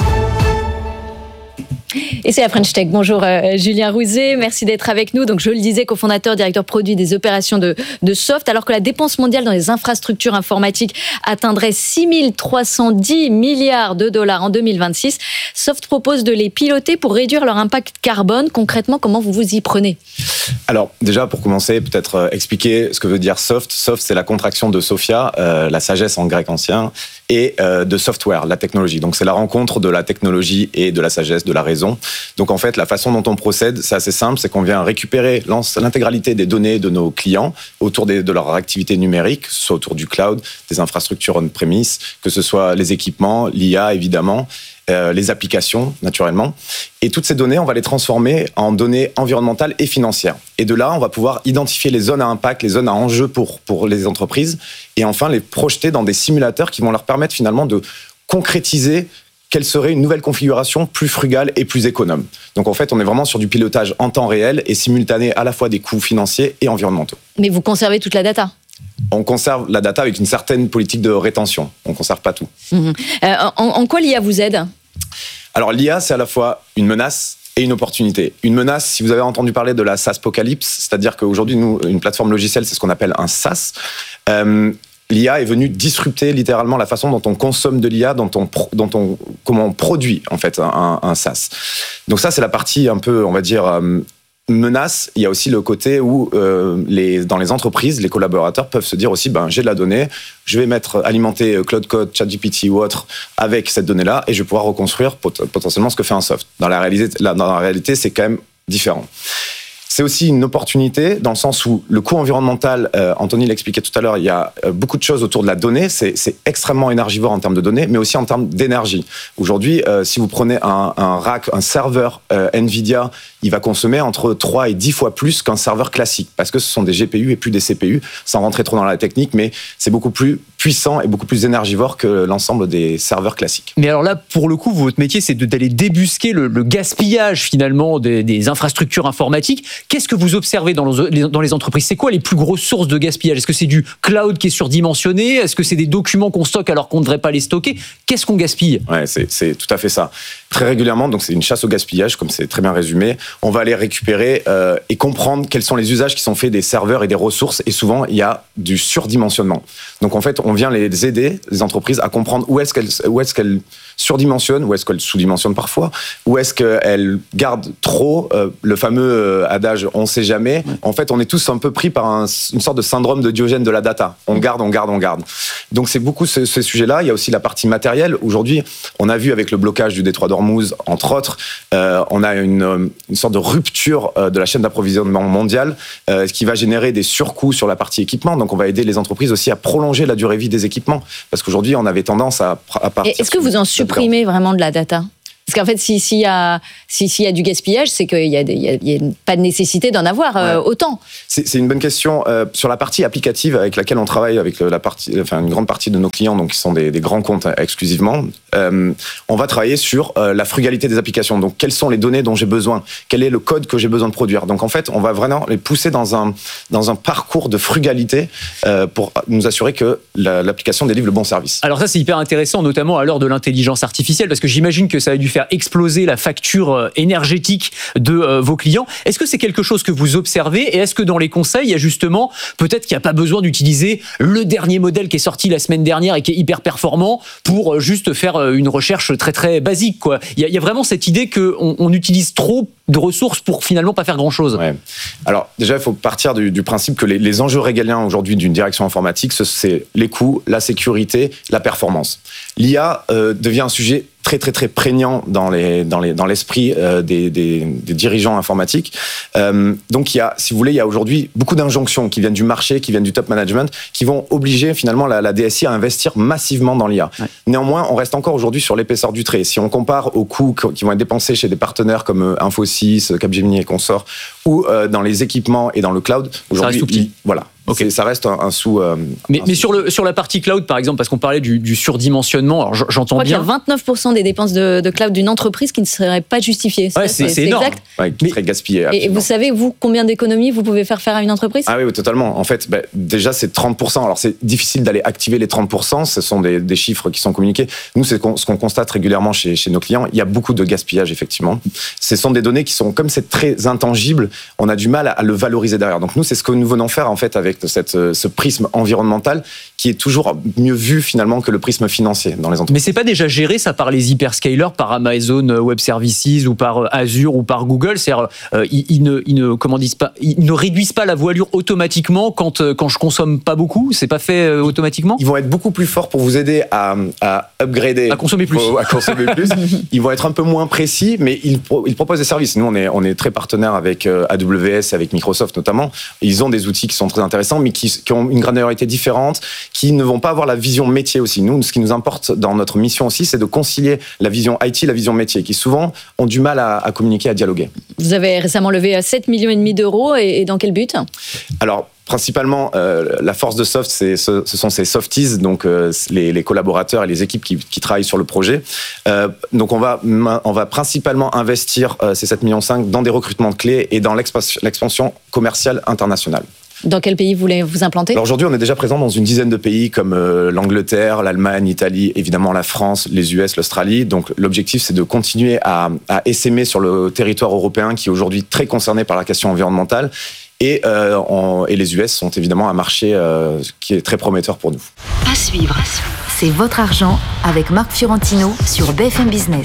Et c'est la French Tech. Bonjour euh, Julien Rouzet, merci d'être avec nous. Donc je le disais, cofondateur, directeur produit des opérations de, de Soft. Alors que la dépense mondiale dans les infrastructures informatiques atteindrait six mille trois cent dix milliards de dollars en deux mille vingt-six, Soft propose de les piloter pour réduire leur impact carbone. Concrètement, comment vous vous y prenez ? Alors déjà, pour commencer, peut-être euh, expliquer ce que veut dire Soft. Soft, c'est la contraction de Sophia, euh, la sagesse en grec ancien, et euh, de software, la technologie. Donc c'est la rencontre de la technologie et de la sagesse, de la raison. Donc en fait, la façon dont on procède, c'est assez simple, c'est qu'on vient récupérer l'intégralité des données de nos clients autour des, de leur activité numérique, que ce soit autour du cloud, des infrastructures on-premise, que ce soit les équipements, l'I A évidemment, euh, les applications naturellement. Et toutes ces données, on va les transformer en données environnementales et financières. Et de là, on va pouvoir identifier les zones à impact, les zones à enjeu pour, pour les entreprises, et enfin les projeter dans des simulateurs qui vont leur permettre finalement de concrétiser quelle serait une nouvelle configuration plus frugale et plus économe. Donc en fait, on est vraiment sur du pilotage en temps réel et simultané à la fois des coûts financiers et environnementaux. Mais vous conservez toute la data ? On conserve la data avec une certaine politique de rétention. On ne conserve pas tout. Mmh. Euh, en, en quoi l'I A vous aide ? Alors l'I A, c'est à la fois une menace et une opportunité. Une menace, si vous avez entendu parler de la SaaSpocalypse, c'est-à-dire qu'aujourd'hui, nous, une plateforme logicielle, c'est ce qu'on appelle un SaaS. Euh, L'I A est venue disrupter littéralement la façon dont on consomme de l'I A, dont on, dont on, comment on produit en fait un, un SaaS. Donc ça, c'est la partie un peu, on va dire, euh, menace. Il y a aussi le côté où euh, les, dans les entreprises, les collaborateurs peuvent se dire aussi, ben, j'ai de la donnée, je vais mettre, alimenter Cloud Code, ChatGPT ou autre avec cette donnée-là et je vais pouvoir reconstruire pot- potentiellement ce que fait un soft. Dans la réalité, dans la réalité, c'est quand même différent. C'est aussi une opportunité dans le sens où le coût environnemental, euh, Anthony l'expliquait tout à l'heure, il y a euh, beaucoup de choses autour de la donnée, c'est, c'est extrêmement énergivore en termes de données, mais aussi en termes d'énergie. Aujourd'hui, euh, si vous prenez un, un rack, un serveur euh, NVIDIA, il va consommer entre trois et dix fois plus qu'un serveur classique, parce que ce sont des G P U et plus des C P U, sans rentrer trop dans la technique, mais c'est beaucoup plus puissant et beaucoup plus énergivore que l'ensemble des serveurs classiques. Mais alors là, pour le coup, votre métier, c'est de, d'aller débusquer le, le gaspillage finalement des, des infrastructures informatiques. Qu'est-ce que vous observez dans les, dans les entreprises ? C'est quoi les plus grosses sources de gaspillage ? Est-ce que c'est du cloud qui est surdimensionné ? Est-ce que c'est des documents qu'on stocke alors qu'on ne devrait pas les stocker ? Qu'est-ce qu'on gaspille ? Ouais, c'est, c'est tout à fait ça. très régulièrement, donc c'est une chasse au gaspillage, comme c'est très bien résumé, on va aller récupérer euh, et comprendre quels sont les usages qui sont faits des serveurs et des ressources, et souvent il y a du surdimensionnement. Donc en fait, on vient les aider, les entreprises, à comprendre où est-ce qu'elles, où est-ce qu'elles surdimensionnent, où est-ce qu'elles sous-dimensionnent parfois, où est-ce qu'elles gardent trop, euh, le fameux adage « on sait jamais ». En fait, on est tous un peu pris par un, une sorte de syndrome de Diogène de la data. On garde, on garde, on garde. Donc c'est beaucoup ce, ce sujet-là. Il y a aussi la partie matérielle. Aujourd'hui, on a vu avec le blocage du détroit d'Ormuz, entre autres, euh, on a une, une sorte de rupture euh, de la chaîne d'approvisionnement mondiale, euh, ce qui va générer des surcoûts sur la partie équipement. Donc on va aider les entreprises aussi à prolonger la durée de vie des équipements. Parce qu'aujourd'hui, on avait tendance à, à partir... Et est-ce que vous en supprimez vraiment de la data ? Parce qu'en fait, s'il si y, si, si y a du gaspillage, c'est qu'il n'y a, y a, y a pas de nécessité d'en avoir euh, ouais. autant. C'est, c'est une bonne question. Euh, sur la partie applicative avec laquelle on travaille, avec la partie, enfin, une grande partie de nos clients, donc qui sont des, des grands comptes exclusivement, euh, on va travailler sur euh, la frugalité des applications. Donc, quelles sont les données dont j'ai besoin ? Quel est le code que j'ai besoin de produire ? Donc, en fait, on va vraiment les pousser dans un, dans un parcours de frugalité euh, pour nous assurer que la, l'application délivre le bon service. Alors ça, c'est hyper intéressant, notamment à l'heure de l'intelligence artificielle, parce que j'imagine que ça a dû faire exploser la facture énergétique de euh, vos clients. Est-ce que c'est quelque chose que vous observez et est-ce que dans les conseils, il y a justement, peut-être qu'il n'y a pas besoin d'utiliser le dernier modèle qui est sorti la semaine dernière et qui est hyper performant pour juste faire une recherche très très basique, quoi. Il y a, il y a vraiment cette idée qu'on on utilise trop de ressources pour finalement pas faire grand-chose. Ouais. Alors déjà, il faut partir du, du principe que les, les enjeux régaliens aujourd'hui d'une direction informatique, c'est les coûts, la sécurité, la performance. L'I A euh, devient un sujet très très très prégnant dans les dans les dans l'esprit euh, des, des des dirigeants informatiques. Euh, donc il y a, si vous voulez, il y a aujourd'hui beaucoup d'injonctions qui viennent du marché, qui viennent du top management, qui vont obliger finalement la, la D S I à investir massivement dans l'I A. Ouais. Néanmoins, on reste encore aujourd'hui sur l'épaisseur du trait. Si on compare aux coûts qui vont être dépensés chez des partenaires comme Infosys, Capgemini et consorts, ou euh, dans les équipements et dans le cloud, aujourd'hui, il, voilà. Okay. Ça reste un, un sous. Euh, mais un mais sous... sur, le, sur la partie cloud, par exemple, parce qu'on parlait du, du surdimensionnement, alors j'entends bien. Il y a vingt-neuf pour cent des dépenses de, de cloud d'une entreprise qui ne seraient pas justifiées. Ouais, c'est, c'est, c'est énorme. Exact. Ouais, qui serait gaspillé. Et vous savez, vous, combien d'économies vous pouvez faire faire à une entreprise ? Ah oui, oui, totalement. En fait, bah, déjà, c'est trente pour cent. Alors, c'est difficile d'aller activer les trente pour cent. Ce sont des, des chiffres qui sont communiqués. Nous, c'est ce qu'on constate régulièrement chez, chez nos clients. Il y a beaucoup de gaspillage, effectivement. Ce sont des données qui sont, comme c'est très intangible, on a du mal à, à le valoriser derrière. Donc, nous, c'est ce que nous venons faire, en fait, avec cette, ce prisme environnemental qui est toujours mieux vu finalement que le prisme financier dans les entreprises. Mais c'est pas déjà géré ça par les hyperscalers, par Amazon Web Services ou par Azure ou par Google, c'est-à-dire euh, ils, ils ne ils ne comment disent pas ils ne réduisent pas la voilure automatiquement quand quand je consomme pas beaucoup, c'est pas fait euh, automatiquement. Ils vont être beaucoup plus forts pour vous aider à à upgrader, à consommer plus, à consommer plus. Ils vont être un peu moins précis, mais ils ils proposent des services. Nous on est on est très partenaires avec A W S, avec Microsoft notamment. Ils ont des outils qui sont très intéressants, mais qui qui ont une granularité différente, qui ne vont pas avoir la vision métier aussi. Nous, ce qui nous importe dans notre mission aussi, c'est de concilier la vision I T et la vision métier, qui souvent ont du mal à, à communiquer, à dialoguer. Vous avez récemment levé sept virgule cinq millions d'euros, et, et dans quel but ? Alors, principalement, euh, la force de Soft, c'est, ce, ce sont ces softies, donc euh, les, les collaborateurs et les équipes qui, qui travaillent sur le projet. Euh, donc, on va, on va principalement investir euh, ces sept virgule cinq millions dans des recrutements clés et dans l'expansion, l'expansion commerciale internationale. Dans quel pays vous voulez vous implanter ? Alors aujourd'hui, on est déjà présent dans une dizaine de pays comme euh, l'Angleterre, l'Allemagne, l'Italie, évidemment la France, les U S, l'Australie. Donc l'objectif, c'est de continuer à, à essaimer sur le territoire européen qui est aujourd'hui très concerné par la question environnementale. Et, euh, on, et les U S sont évidemment un marché euh, qui est très prometteur pour nous. À suivre, c'est Votre Argent avec Marc Fiorentino sur B F M Business.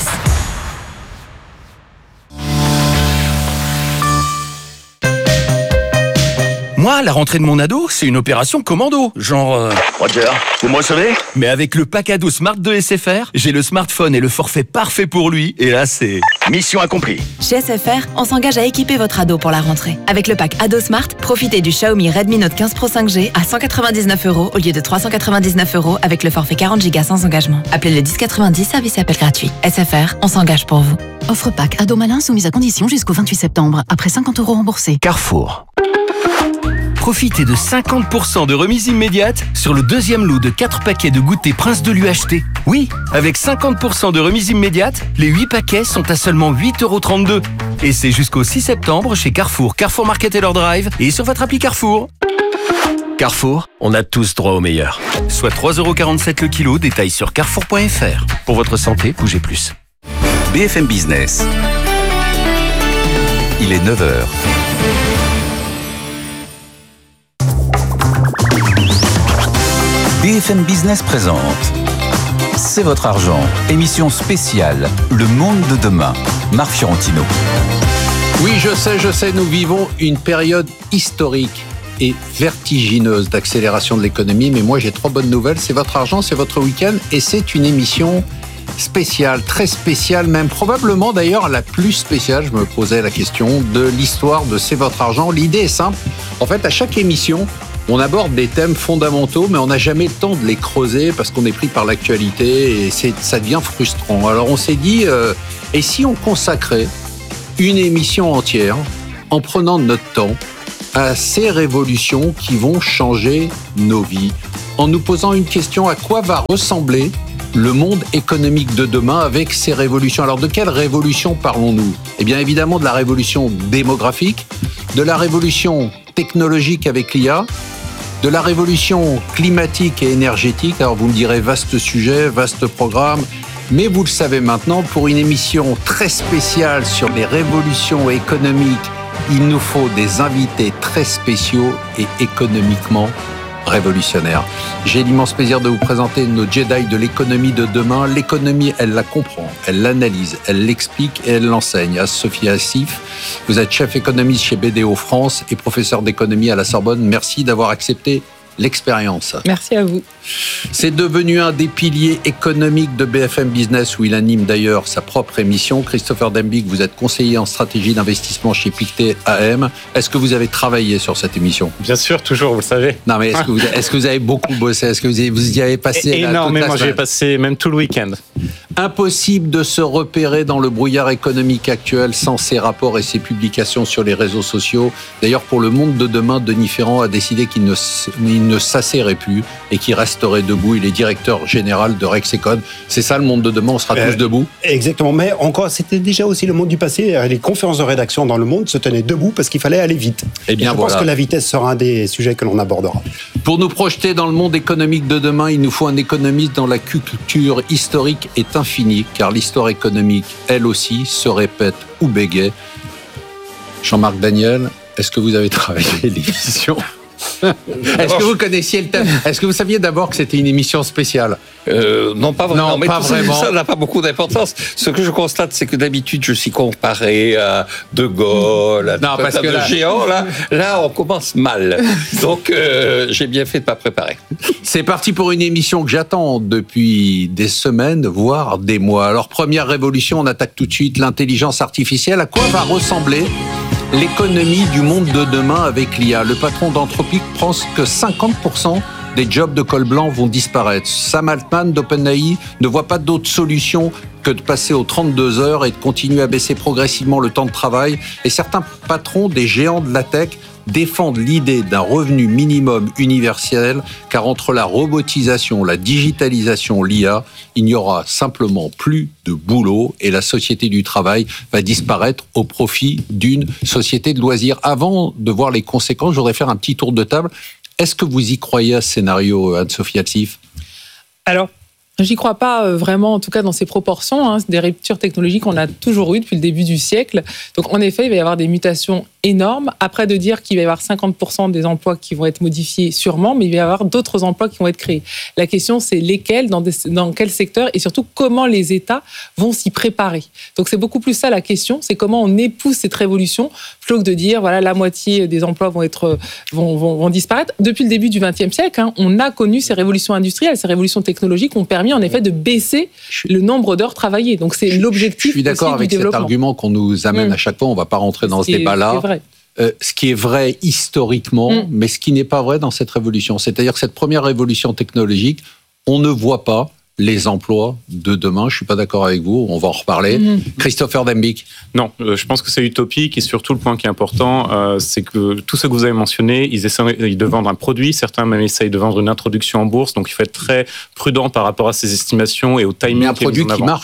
Moi, la rentrée de mon ado, c'est une opération commando. Genre... Euh... Roger, vous me recevez ? Mais avec le pack ado Smart de S F R, j'ai le smartphone et le forfait parfait pour lui. Et là, c'est... Mission accomplie. Chez S F R, on s'engage à équiper votre ado pour la rentrée. Avec le pack ado Smart, profitez du Xiaomi Redmi Note quinze Pro cinq G à cent quatre-vingt-dix-neuf euros au lieu de trois cent quatre-vingt-dix-neuf euros avec le forfait quarante gigas sans engagement. Appelez le dix quatre-vingt-dix, service et appel gratuit. S F R, on s'engage pour vous. Offre pack ado malin soumise à condition jusqu'au vingt-huit septembre. Après cinquante euros remboursés. Carrefour. Profitez de cinquante pour cent de remise immédiate sur le deuxième lot de quatre paquets de goûter Prince de l'U H T. Oui, avec cinquante pour cent de remise immédiate, les huit paquets sont à seulement huit euros trente-deux. Et c'est jusqu'au six septembre chez Carrefour, Carrefour Market et leur Drive et sur votre appli Carrefour. Carrefour, on a tous droit au meilleur. Soit trois euros quarante-sept le kilo, détail sur carrefour point f r. Pour votre santé, bougez plus. B F M Business. Il est neuf heures. B F M Business présente C'est votre argent, émission spéciale, le monde de demain. Marc Fiorentino. Oui, je sais, je sais, nous vivons une période historique et vertigineuse d'accélération de l'économie, mais moi j'ai trois bonnes nouvelles, c'est votre argent, c'est votre week-end, et c'est une émission spéciale, très spéciale, même probablement d'ailleurs la plus spéciale, je me posais la question, de l'histoire de C'est votre argent. L'idée est simple, en fait à chaque émission, on aborde des thèmes fondamentaux, mais on n'a jamais le temps de les creuser parce qu'on est pris par l'actualité et c'est, ça devient frustrant. Alors on s'est dit, euh, et si on consacrait une émission entière en prenant notre temps à ces révolutions qui vont changer nos vies, en nous posant une question, à quoi va ressembler le monde économique de demain avec ces révolutions? Alors de quelle révolution parlons-nous? Eh bien évidemment de la révolution démographique, de la révolution technologique avec l'I A, de la révolution climatique et énergétique. Alors vous me direz, vaste sujet, vaste programme, mais vous le savez maintenant, pour une émission très spéciale sur les révolutions économiques, il nous faut des invités très spéciaux et économiquement révolutionnaire. J'ai l'immense plaisir de vous présenter nos Jedi de l'économie de demain. L'économie, elle la comprend, elle l'analyse, elle l'explique et elle l'enseigne. Sophie Assif, vous êtes chef économiste chez B D O France et professeur d'économie à la Sorbonne. Merci d'avoir accepté l'expérience. Merci à vous. C'est devenu un des piliers économiques de B F M Business, où il anime d'ailleurs sa propre émission. Christopher Dembick, vous êtes conseiller en stratégie d'investissement chez Pictet A M. Est-ce que vous avez travaillé sur cette émission? Bien sûr, toujours, vous le savez. Non, mais est-ce que vous, est-ce que vous avez beaucoup bossé? Est-ce que vous, avez, vous y avez passé Et, là, énormément, toute la j'ai passé même tout le week-end. Impossible de se repérer dans le brouillard économique actuel sans ces rapports et ces publications sur les réseaux sociaux. D'ailleurs, pour le monde de demain, Denis Ferrand a décidé qu'il ne, il ne s'asserrait plus et qu'il resterait debout. Il est directeur général de Rexecon. C'est ça le monde de demain, on sera euh, tous debout. Exactement, mais encore, c'était déjà aussi le monde du passé. Les conférences de rédaction dans le monde se tenaient debout parce qu'il fallait aller vite. Eh bien, et je voilà. pense que la vitesse sera un des sujets que l'on abordera. Pour nous projeter dans le monde économique de demain, il nous faut un économiste dont la culture historique est infinie, car l'histoire économique, elle aussi, se répète ou bégaye. Jean-Marc Daniel, est-ce que vous avez travaillé l'émission ? Est-ce que vous connaissiez le thème? Est-ce que vous saviez d'abord que c'était une émission spéciale? euh, Non, pas vraiment. Non, mais pas tout vraiment. Ça n'a pas beaucoup d'importance. Ce que je constate, c'est que d'habitude, je suis comparé à De Gaulle, à non, tout parce un tas que de là... géants. Là, là, on commence mal. Donc, euh, j'ai bien fait de ne pas préparer. C'est parti pour une émission que j'attends depuis des semaines, voire des mois. Alors, première révolution, on attaque tout de suite l'intelligence artificielle. À quoi va ressembler l'économie du monde de demain avec l'I A? Le patron d'Anthropic pense que cinquante pour cent des jobs de col blanc vont disparaître. Sam Altman d'OpenAI ne voit pas d'autre solution que de passer aux trente-deux heures et de continuer à baisser progressivement le temps de travail. Et certains patrons des géants de la tech défendent l'idée d'un revenu minimum universel, car entre la robotisation, la digitalisation, l'I A, il n'y aura simplement plus de boulot et la société du travail va disparaître au profit d'une société de loisirs. Avant de voir les conséquences, je voudrais faire un petit tour de table. Est-ce que vous y croyez à ce scénario, Anne-Sophie Assif? Alors, j'y crois pas vraiment, en tout cas dans ces proportions. Hein. Des ruptures technologiques, on a toujours eu depuis le début du siècle. Donc, en effet, il va y avoir des mutations énormes. Après, de dire qu'il va y avoir cinquante pour cent des emplois qui vont être modifiés, sûrement, mais il va y avoir d'autres emplois qui vont être créés. La question, c'est lesquels, dans, des, dans quel secteur, et surtout comment les États vont s'y préparer. Donc, c'est beaucoup plus ça la question, c'est comment on épouse cette révolution, plutôt que de dire, voilà, la moitié des emplois vont, être, vont, vont, vont disparaître. Depuis le début du vingtième siècle, hein, on a connu ces révolutions industrielles, ces révolutions technologiques ont permis, en effet, de baisser le nombre d'heures travaillées. Donc, c'est l'objectif. Je suis d'accord avec cet argument qu'on nous amène mmh. à chaque fois. On ne va pas rentrer dans ce débat-là. C'est vrai. Euh, ce qui est vrai historiquement, mmh. mais ce qui n'est pas vrai dans cette révolution. C'est-à-dire que cette première révolution technologique, on ne voit pas les emplois de demain. Je ne suis pas d'accord avec vous, on va en reparler. Mmh. Christopher Dembick. Non, euh, je pense que c'est utopique et surtout le point qui est important, euh, c'est que tout ce que vous avez mentionné, ils essayent de vendre un produit, certains même essayent de vendre une introduction en bourse, donc il faut être très prudent par rapport à ces estimations et au timing. Mais un produit qui marche.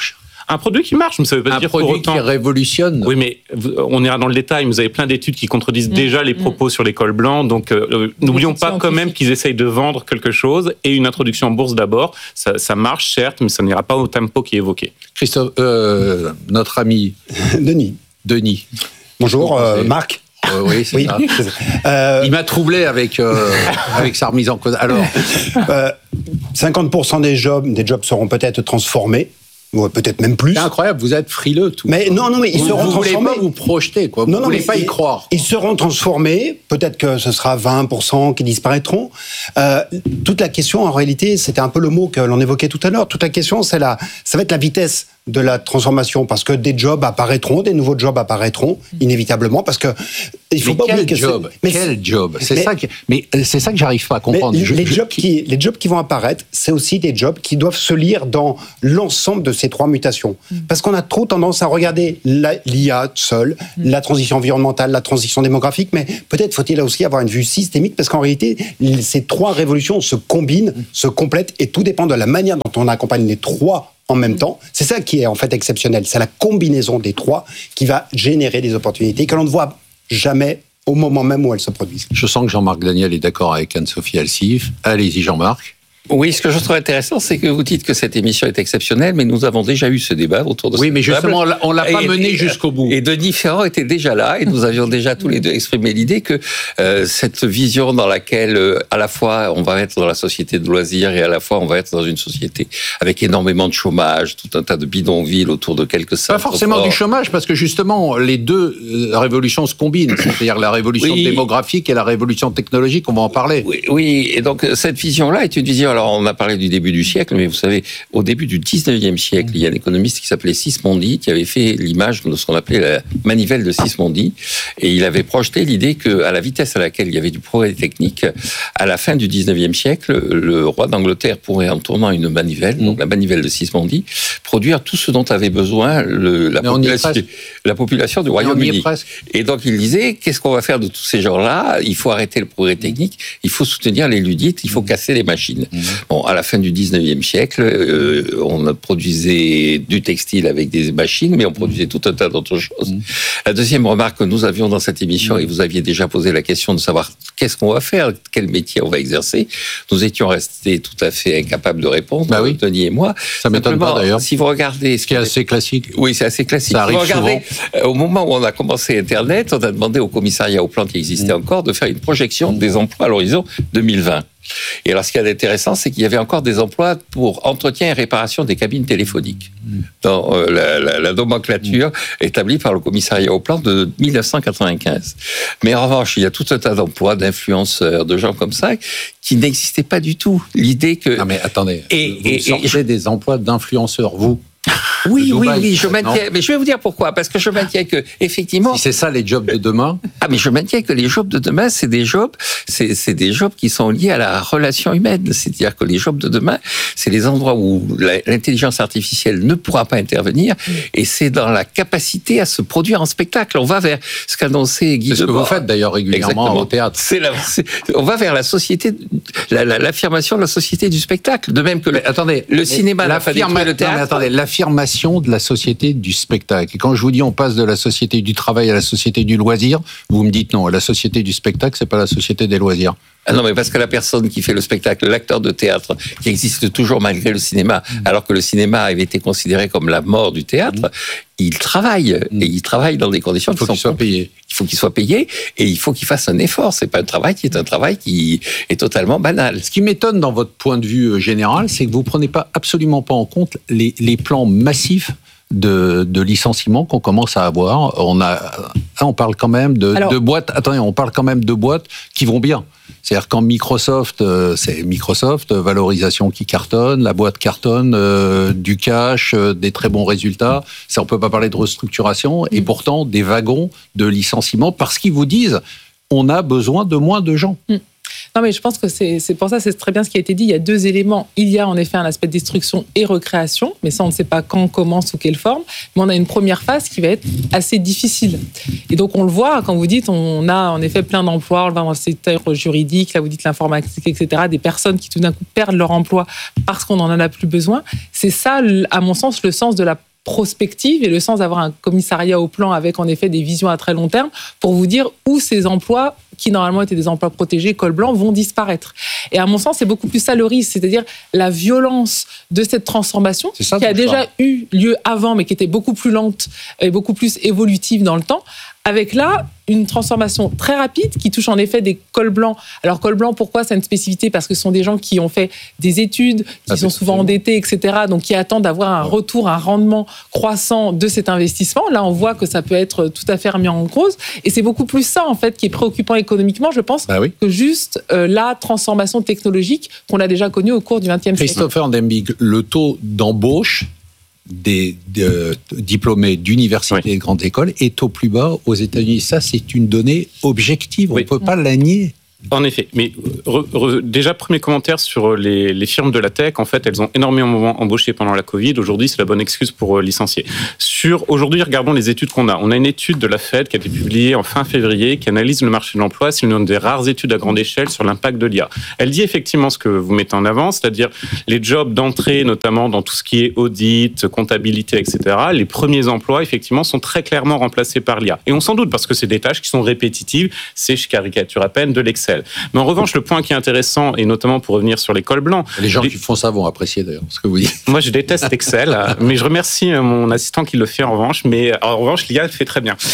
Un produit qui marche, mais ça veut pas un dire produit pour autant... qui révolutionne. Oui, mais on ira dans le détail. Vous avez plein d'études qui contredisent mmh. déjà les propos mmh. sur les cols blancs. Donc, euh, n'oublions pas quand même qu'ils essayent de vendre quelque chose. Et une introduction en bourse d'abord, ça, ça marche certes, mais ça n'ira pas au tempo qui est évoqué. Christophe, euh, notre ami Denis. Denis. Bonjour, euh, Marc. Euh, oui, c'est oui. ça. Euh... Il m'a troublé avec, euh, avec sa remise en cause. Alors, euh, cinquante pour cent des jobs, des jobs seront peut-être transformés. Ouais, peut-être même plus. C'est incroyable, vous êtes frileux tout. Mais non, non, mais ils vous, seront vous transformés. Vous voulez pas vous projeter, quoi. Vous non, non, voulez pas y croire. Ils seront transformés. Peut-être que ce sera vingt pour cent qui disparaîtront. Euh, toute la question, en réalité, c'était un peu le mot que l'on évoquait tout à l'heure. Toute la question, c'est la, ça va être la vitesse de la transformation, parce que des jobs apparaîtront, des nouveaux jobs apparaîtront inévitablement, parce que il faut mais pas quel oublier que job mais quel job c'est mais, ça que, mais c'est ça que j'arrive pas à comprendre. Les, je, les je, jobs qui les jobs qui vont apparaître, c'est aussi des jobs qui doivent se lire dans l'ensemble de ces trois mutations, mmh. parce qu'on a trop tendance à regarder l'I A seule, mmh. la transition environnementale, la transition démographique, mais peut-être faut-il aussi avoir une vue systémique, parce qu'en réalité, ces trois révolutions se combinent, mmh. se complètent, et tout dépend de la manière dont on accompagne les trois en même temps. C'est ça qui est en fait exceptionnel. C'est la combinaison des trois qui va générer des opportunités que l'on ne voit jamais au moment même où elles se produisent. Je sens que Jean-Marc Daniel est d'accord avec Anne-Sophie Alsif. Allez-y Jean-Marc. Oui, ce que je trouve intéressant, c'est que vous dites que cette émission est exceptionnelle, mais nous avons déjà eu ce débat autour de Oui, mais justement, table. on l'a pas et, mené et, jusqu'au bout. Et Denis Ferrand était déjà là, et nous avions déjà tous les deux exprimé l'idée que euh, cette vision dans laquelle, euh, à la fois, on va être dans la société de loisirs, et à la fois, on va être dans une société avec énormément de chômage, tout un tas de bidonvilles autour de quelques centres. Pas forcément forts. Du chômage, parce que justement, les deux révolutions se combinent. C'est-à-dire la révolution oui. démographique et la révolution technologique, on va en parler. Oui, oui, et donc cette vision-là est une vision, alors on a parlé du début du siècle, mais vous savez, au début du dix-neuvième siècle, il y a un économiste qui s'appelait Sismondi, qui avait fait l'image de ce qu'on appelait la manivelle de Sismondi, et il avait projeté l'idée qu'à la vitesse à laquelle il y avait du progrès technique, à la fin du dix-neuvième siècle, le roi d'Angleterre pourrait, en tournant une manivelle, donc la manivelle de Sismondi, produire tout ce dont avait besoin le, la, population, la population du Royaume-Uni. Et donc il disait, qu'est-ce qu'on va faire de tous ces gens-là ? Il faut arrêter le progrès technique, il faut soutenir les ludites, il faut casser les machines. Mmh. Bon, à la fin du dix-neuvième siècle, euh, on produisait du textile avec des machines, mais on produisait tout un tas d'autres choses. Mmh. La deuxième remarque que nous avions dans cette émission, mmh. et vous aviez déjà posé la question de savoir qu'est-ce qu'on va faire, quel métier on va exercer, nous étions restés tout à fait incapables de répondre, bah oui. Denis et moi. Ça m'étonne pas d'ailleurs. Si vous regardez... Ce qui est assez classique. Oui, c'est assez classique. Ça arrive si vous regardez, souvent. Au moment où on a commencé Internet, on a demandé au commissariat au plan qui existait mmh. encore de faire une projection des emplois à l'horizon deux mille vingt. Et alors, ce qui est intéressant, c'est qu'il y avait encore des emplois pour entretien et réparation des cabines téléphoniques dans euh, la, la, la nomenclature mmh. établie par le commissariat au plan de dix-neuf cent quatre-vingt-quinze. Mais en revanche, il y a tout un tas d'emplois, d'influenceurs, de gens comme ça, qui n'existaient pas du tout. L'idée que... Non mais attendez, et, vous et, sortez et, des emplois d'influenceurs, vous Oui, Dubaï, oui, oui, je maintiens. Mais je vais vous dire pourquoi. Parce que je maintiens que, effectivement. Si c'est ça les jobs de demain. Ah, mais je maintiens que les jobs de demain, c'est des jobs, c'est, c'est des jobs qui sont liés à la relation humaine. C'est-à-dire que les jobs de demain, c'est les endroits où la, l'intelligence artificielle ne pourra pas intervenir, mmh. et c'est dans la capacité à se produire en spectacle. On va vers ce qu'annonçait Guy Debord. C'est ce que vous faites d'ailleurs régulièrement Exactement. Au théâtre. C'est la, c'est, on va vers la société, la, la, l'affirmation de la société du spectacle. De même que mais, le, attendez, le cinéma n'a pas détruit le théâtre. Non, mais attendez, l'affirmation de la société du spectacle. Et quand je vous dis on passe de la société du travail à la société du loisir, vous me dites non, la société du spectacle, c'est pas la société des loisirs. Ah non, mais parce que la personne qui fait le spectacle, l'acteur de théâtre, qui existe toujours malgré le cinéma, mmh. alors que le cinéma avait été considéré comme la mort du théâtre, mmh. il travaille. Mmh. Et il travaille dans des conditions il faut qui qu'il sont... soit payé. Il faut qu'il soit payé et il faut qu'il fasse un effort. C'est pas un travail qui est un travail qui est totalement banal. Ce qui m'étonne dans votre point de vue général, c'est que vous prenez pas absolument pas en compte les, les plans massifs de, de licenciements qu'on commence à avoir. On a, on parle quand même de, Alors, de boîtes. Attendez, on parle quand même de boîtes qui vont bien. C'est-à-dire quand Microsoft, c'est Microsoft, valorisation qui cartonne, la boîte cartonne, euh, du cash, euh, des très bons résultats. Ça, on peut pas parler de restructuration. Et pourtant, des wagons de licenciements parce qu'ils vous disent, on a besoin de moins de gens. Mmh. Non, mais je pense que c'est, c'est pour ça, c'est très bien ce qui a été dit. Il y a deux éléments. Il y a en effet un aspect de destruction et recréation, mais ça, on ne sait pas quand, comment, sous quelle forme. Mais on a une première phase qui va être assez difficile. Et donc, on le voit quand vous dites, on a en effet plein d'emplois, on le voit dans le secteur juridique, là, vous dites l'informatique, et cetera, des personnes qui tout d'un coup perdent leur emploi parce qu'on n'en a plus besoin. C'est ça, à mon sens, le sens de la prospective et le sens d'avoir un commissariat au plan avec en effet des visions à très long terme pour vous dire où ces emplois qui normalement étaient des emplois protégés, col blanc, vont disparaître. Et à mon sens, c'est beaucoup plus ça le risque, c'est-à-dire la violence de cette transformation ça, qui a déjà ça. eu lieu avant, mais qui était beaucoup plus lente et beaucoup plus évolutive dans le temps, avec là une transformation très rapide qui touche en effet des cols blancs. Alors col blanc, pourquoi c'est une spécificité? Parce que ce sont des gens qui ont fait des études, qui ah, sont souvent endettés, et cetera, donc qui attendent d'avoir un retour, un rendement croissant de cet investissement. Là, on voit que ça peut être tout à fait remis en cause, et c'est beaucoup plus ça en fait qui est préoccupant économiquement, je pense, bah oui. que juste euh, la transformation technologique qu'on a déjà connue au cours du vingtième siècle. Christopher Dembig, le taux d'embauche des, des euh, diplômés d'universités oui. et de grandes écoles est au plus bas aux États-Unis. Ça, c'est une donnée objective. On ne peut pas la nier. En effet, mais re, re, déjà premier commentaire sur les, les firmes de la tech. En fait, elles ont énormément embauché pendant la Covid. Aujourd'hui, c'est la bonne excuse pour licencier. Sur aujourd'hui, regardons les études qu'on a. On a une étude de la Fed qui a été publiée en fin février, qui analyse le marché de l'emploi. C'est une des rares études à grande échelle sur l'impact de l'I A. Elle dit effectivement ce que vous mettez en avant, c'est-à-dire les jobs d'entrée, notamment dans tout ce qui est audit, comptabilité, et cetera. Les premiers emplois, effectivement, sont très clairement remplacés par l'I A. Et on s'en doute parce que c'est des tâches qui sont répétitives. C'est, je caricature à peine, de l'Excel. Mais en revanche, le point qui est intéressant, et notamment pour revenir sur les cols blancs... Les gens les... qui font ça vont apprécier d'ailleurs ce que vous dites. Moi, je déteste Excel, mais je remercie mon assistant qui le fait en revanche. Mais en revanche, l'I A le fait très bien.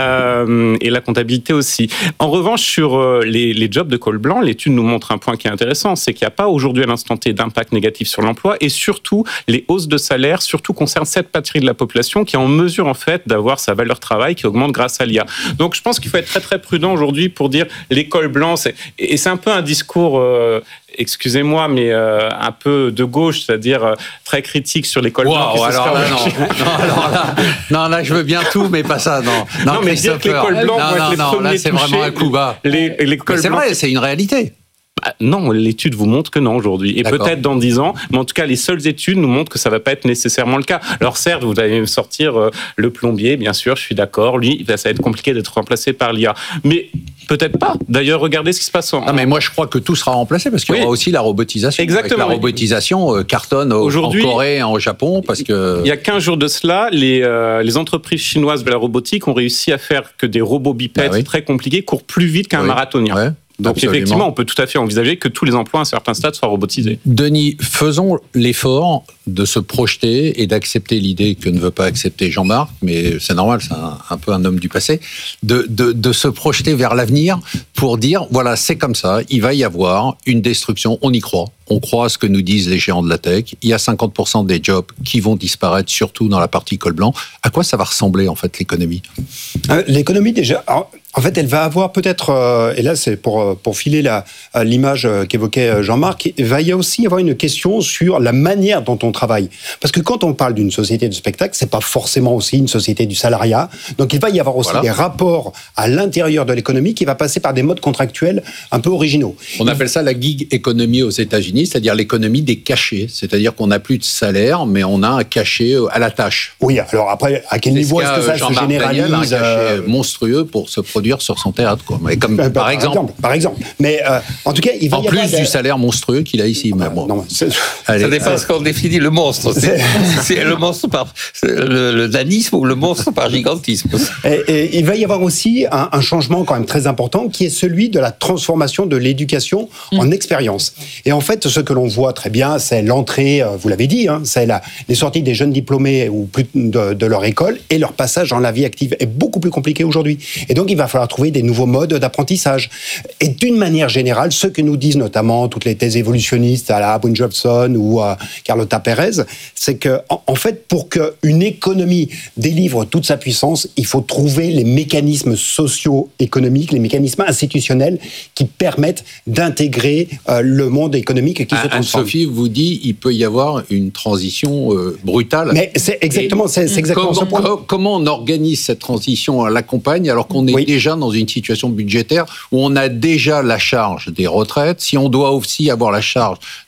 Euh, et la comptabilité aussi. En revanche, sur les, les jobs de col blanc, l'étude nous montre un point qui est intéressant, c'est qu'il n'y a pas aujourd'hui à l'instant T d'impact négatif sur l'emploi, et surtout, les hausses de salaire, surtout concernent cette partie de la population qui est en mesure, en fait, d'avoir sa valeur travail qui augmente grâce à l'I A. Donc, je pense qu'il faut être très, très prudent aujourd'hui pour dire les cols blancs, c'est... Et c'est un peu un discours, euh, excusez-moi, mais euh, un peu de gauche, c'est-à-dire euh, très critique sur les cols blancs. Wow, alors là, non. non, alors là, non, là, je veux bien tout, mais pas ça, non. Non, non mais dire que les cols blancs non, vont non, être les non, premiers là, c'est touchés, vraiment un coup bas. Les, les cols c'est blancs, vrai, c'est une réalité. Bah, non, l'étude vous montre que non aujourd'hui. Et D'accord. peut-être dans dix ans, mais en tout cas, les seules études nous montrent que ça ne va pas être nécessairement le cas. Alors certes, vous allez me sortir euh, le plombier, bien sûr, je suis d'accord. Lui, ça va être compliqué d'être remplacé par l'I A. Mais peut-être pas. D'ailleurs, regardez ce qui se passe en... Non, mais moi, je crois que tout sera remplacé parce qu'il y aura oui. aussi la robotisation. Exactement. Avec la robotisation euh, cartonne aujourd'hui, en Corée, en Japon, parce que... Il y a quinze jours de cela, les, euh, les entreprises chinoises de la robotique ont réussi à faire que des robots bipèdes, bah oui. très compliqués, courent plus vite qu'un oui. marathonien. Ouais. Donc Absolument. Effectivement, on peut tout à fait envisager que tous les emplois à un certain stade soient robotisés. Denis, faisons l'effort de se projeter et d'accepter l'idée que ne veut pas accepter Jean-Marc, mais c'est normal, c'est un, un peu un homme du passé, de, de, de se projeter vers l'avenir pour dire, voilà, c'est comme ça, il va y avoir une destruction, on y croit. On croit à ce que nous disent les géants de la tech. Il y a cinquante pour cent des jobs qui vont disparaître, surtout dans la partie col blanc. À quoi ça va ressembler, en fait, l'économie ? euh, L'économie, déjà... Alors, en fait, elle va avoir peut-être, euh, et là c'est pour, pour filer la, l'image qu'évoquait Jean-Marc, il va y aussi avoir une question sur la manière dont on travaille. Parce que quand on parle d'une société de spectacle, c'est pas forcément aussi une société du salariat. Donc il va y avoir aussi voilà. des rapports à l'intérieur de l'économie qui va passer par des modes contractuels un peu originaux. On appelle ça la gig economy aux États-Unis, c'est-à-dire l'économie des cachets. C'est-à-dire qu'on n'a plus de salaire, mais on a un cachet à la tâche. Oui, alors après, à quel c'est niveau est-ce que ça se généralise ? Daniel, un cachet euh... monstrueux pour se produire sur son théâtre, quoi. Mais comme, euh, par, par exemple. exemple. Par exemple. Mais euh, en tout cas, il va en y plus avoir du des... salaire monstrueux qu'il a ici. Mais bon. Non, c'est... Allez, ça dépend ce qu'on définit le monstre. C'est, c'est le monstre par le, le danisme ou le monstre par gigantisme. Et, et il va y avoir aussi un, un changement quand même très important qui est celui de la transformation de l'éducation mmh. en expérience. Et en fait, ce que l'on voit très bien, c'est l'entrée, vous l'avez dit, hein, c'est la, les sorties des jeunes diplômés ou plus de, de leur école et leur passage dans la vie active est beaucoup plus compliqué aujourd'hui. Et donc, il va falloir trouver des nouveaux modes d'apprentissage. Et d'une manière générale, ce que nous disent notamment toutes les thèses évolutionnistes à la Boone Jobson ou à Carlota Pérez, c'est que, en, en fait, pour qu'une économie délivre toute sa puissance, il faut trouver les mécanismes socio-économiques, les mécanismes institutionnels qui permettent d'intégrer euh, le monde économique qui se transforme. Anne-Sophie vous dit il peut y avoir une transition euh, brutale. Mais c'est exactement, c'est, c'est exactement comment, ce point. Com- comment on organise cette transition à la campagne alors qu'on est oui. déjà dans une situation budgétaire où on a déjà la charge des retraites, si on doit aussi avoir la charge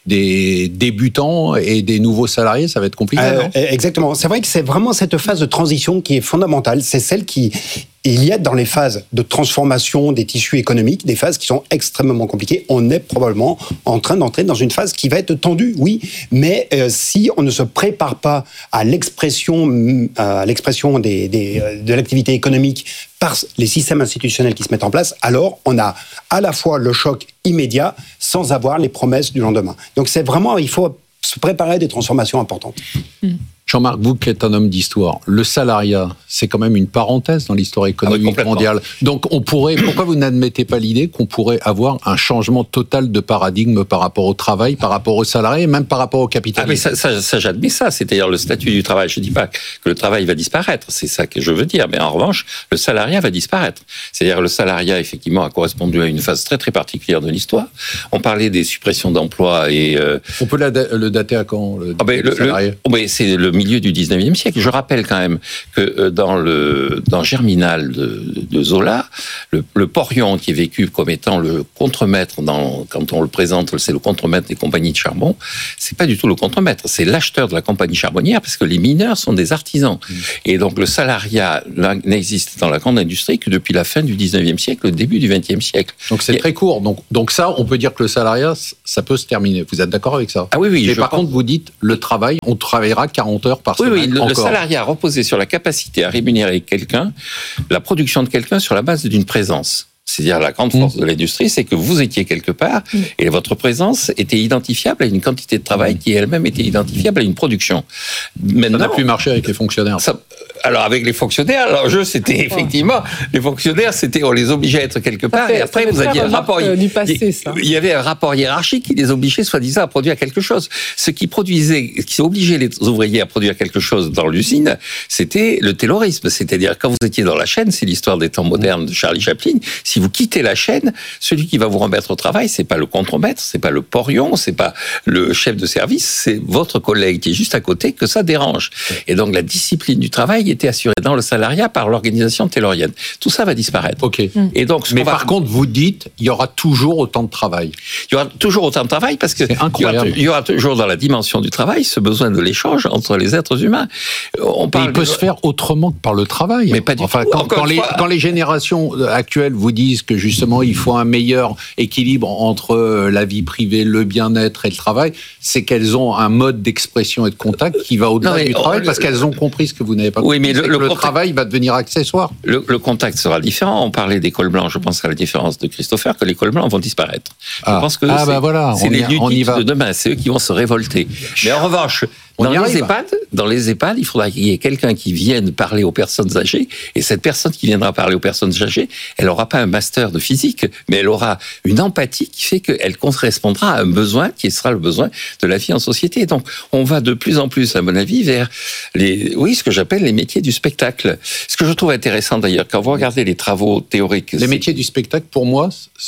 des débutants et des nouveaux salariés, ça va être compliqué, euh, non ? Exactement. C'est vrai que c'est vraiment cette phase de transition qui est fondamentale. C'est celle qui... Il y a dans les phases de transformation des tissus économiques, des phases qui sont extrêmement compliquées. On est probablement en train d'entrer dans une phase qui va être tendue, oui. Mais euh, si on ne se prépare pas à l'expression, à l'expression des, des, de l'activité économique par les systèmes institutionnels qui se mettent en place, alors on a à la fois le choc immédiat sans avoir les promesses du lendemain. Donc c'est vraiment, il faut se préparer à des transformations importantes. Mmh. Jean-Marc, vous qui êtes un homme d'histoire, le salariat, c'est quand même une parenthèse dans l'histoire économique ah oui, mondiale. Donc, on pourrait, pourquoi vous n'admettez pas l'idée qu'on pourrait avoir un changement total de paradigme par rapport au travail, par rapport aux salariés, même par rapport au capitalisme ? Ah, mais ça, ça, ça j'admets ça. C'est-à-dire le statut du travail. Je ne dis pas que le travail va disparaître. C'est ça que je veux dire. Mais en revanche, le salariat va disparaître. C'est-à-dire le salariat, effectivement, a correspondu à une phase très, très particulière de l'histoire. On parlait des suppressions d'emplois et... Euh... On peut la, le dater à quand, le, ah, ben, le, le oh, ben, c'est le milieu du dix-neuvième siècle. Je rappelle quand même que dans le dans Germinal de, de Zola, le, le porion qui est vécu comme étant le contremaître dans, quand on le présente, c'est le contremaître des compagnies de charbon, c'est pas du tout le contremaître, c'est l'acheteur de la compagnie charbonnière parce que les mineurs sont des artisans. Mmh. Et donc le salariat n'existe dans la grande industrie que depuis la fin du dix-neuvième siècle, le début du vingtième siècle. Donc c'est Et... très court. Donc, donc ça, on peut dire que le salariat, ça peut se terminer. Vous êtes d'accord avec ça ? Ah oui, oui. Mais par pense... contre, vous dites, le travail, on travaillera quarante heures par semaine. Oui, oui, le, encore. Le salariat reposait sur la capacité à rémunérer quelqu'un, la production de quelqu'un sur la base d'une présence. C'est-à-dire la grande force mmh. de l'industrie, c'est que vous étiez quelque part mmh. et votre présence était identifiable à une quantité de travail qui elle-même était identifiable à une production. Maintenant, ça n'a plus marché avec les fonctionnaires. Ça, alors avec les fonctionnaires, l'enjeu c'était effectivement, les fonctionnaires, c'était on les obligeait à être quelque part fait, et après vous aviez un rapport, du passé, ça. il y avait un rapport hiérarchique qui les obligeait soi-disant à produire quelque chose. Ce qui produisait, qui obligeait les ouvriers à produire quelque chose dans l'usine, c'était le taylorisme, c'est-à-dire quand vous étiez dans la chaîne, c'est l'histoire des temps modernes de Charlie Chaplin. Si vous quittez la chaîne, celui qui va vous remettre au travail, c'est pas le contremaître, c'est pas le porion, c'est pas le chef de service, c'est votre collègue qui est juste à côté que ça dérange. Et donc la discipline du travail était assurée dans le salariat par l'organisation taylorienne. Tout ça va disparaître. Ok. Et donc, mais va... par contre, vous dites, il y aura toujours autant de travail. Il y aura toujours autant de travail parce que c'est incroyable. Il y, aura, il y aura toujours dans la dimension du travail ce besoin de l'échange entre les êtres humains. On parle il peut de... se faire autrement que par le travail. Mais pas du enfin, tout. Quand, quand, les, fois... quand les générations actuelles vous disent que justement il faut un meilleur équilibre entre la vie privée, le bien-être et le travail, c'est qu'elles ont un mode d'expression et de contact qui va au-delà non, du travail, le, parce qu'elles ont compris ce que vous n'avez pas compris. Oui, mais le, le, le contact, travail va devenir accessoire. Le, le contact sera différent. On parlait des cols blancs. Je pense à la différence de Christopher que les cols blancs vont disparaître. Ah. Je pense que ah, c'est, bah voilà, c'est les ludites de demain. C'est eux qui vont se révolter. Mais en revanche, Dans les, EHPAD, dans les EHPAD, il faudra qu'il y ait quelqu'un qui vienne parler aux personnes âgées, et cette personne qui viendra parler aux personnes âgées, elle n'aura pas un master de physique, mais elle aura une empathie qui fait qu'elle correspondra à un besoin qui sera le besoin de la vie en société. Donc, on va de plus en plus, à mon avis, vers les, oui, ce que j'appelle les métiers du spectacle. Ce que je trouve intéressant d'ailleurs, quand vous regardez les travaux théoriques... Les métiers du spectacle, pour moi,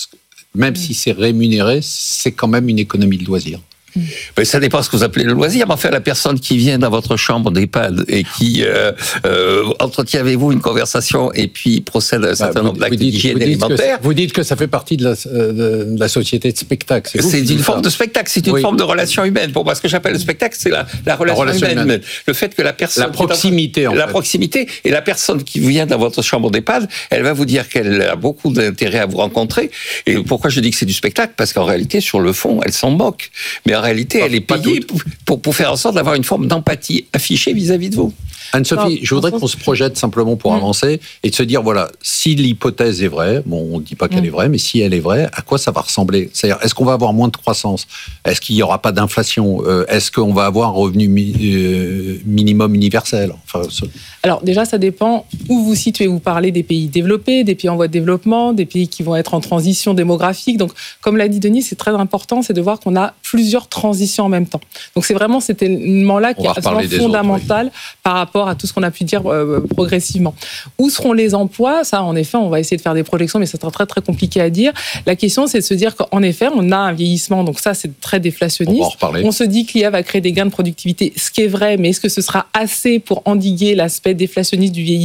même si c'est rémunéré, c'est quand même une économie de loisirs. Mais ça dépend ce que vous appelez le loisir. Enfin, la personne qui vient dans votre chambre d'EHPAD et qui euh, euh, entretient avec vous une conversation et puis procède à un certain bah, nombre d'actes d'hygiène alimentaire. Vous dites que ça fait partie de la, de la société de spectacle. C'est, c'est une forme ça. de spectacle, c'est une oui. forme de relation humaine. Pour moi, ce que j'appelle le spectacle, c'est la, la, relation, la relation humaine. humaine. Le fait que la personne... La proximité, en La fait. proximité. Et la personne qui vient dans votre chambre d'EHPAD, elle va vous dire qu'elle a beaucoup d'intérêt à vous rencontrer. Et pourquoi je dis que c'est du spectacle ? Parce qu'en réalité, sur le fond, elle s'en moque. Mais en réalité, elle est payée pour, pour, pour faire en sorte d'avoir une forme d'empathie affichée vis-à-vis de vous. Anne-Sophie, je voudrais qu'on se projette simplement pour mmh. avancer et de se dire, voilà, si l'hypothèse est vraie, bon, on ne dit pas qu'elle mmh. est vraie, mais si elle est vraie, à quoi ça va ressembler ? C'est-à-dire, est-ce qu'on va avoir moins de croissance ? Est-ce qu'il n'y aura pas d'inflation ? euh, Est-ce qu'on va avoir un revenu mi- euh, minimum universel ? Enfin, ce... Alors déjà, ça dépend où vous situez. Vous parlez des pays développés, des pays en voie de développement, des pays qui vont être en transition démographique. Donc, comme l'a dit Denis, c'est très important, c'est de voir qu'on a plusieurs transitions en même temps. Donc, c'est vraiment cet élément-là qui est absolument fondamental autres, oui. par rapport à tout ce qu'on a pu dire euh, progressivement. Où seront les emplois ? Ça, en effet, on va essayer de faire des projections, mais ça sera très, très compliqué à dire. La question, c'est de se dire qu'en effet, on a un vieillissement, donc ça, c'est très déflationniste. On, on se dit que l'I A va créer des gains de productivité, ce qui est vrai, mais est-ce que ce sera assez pour endiguer l'aspect déflationniste du vieillissement ?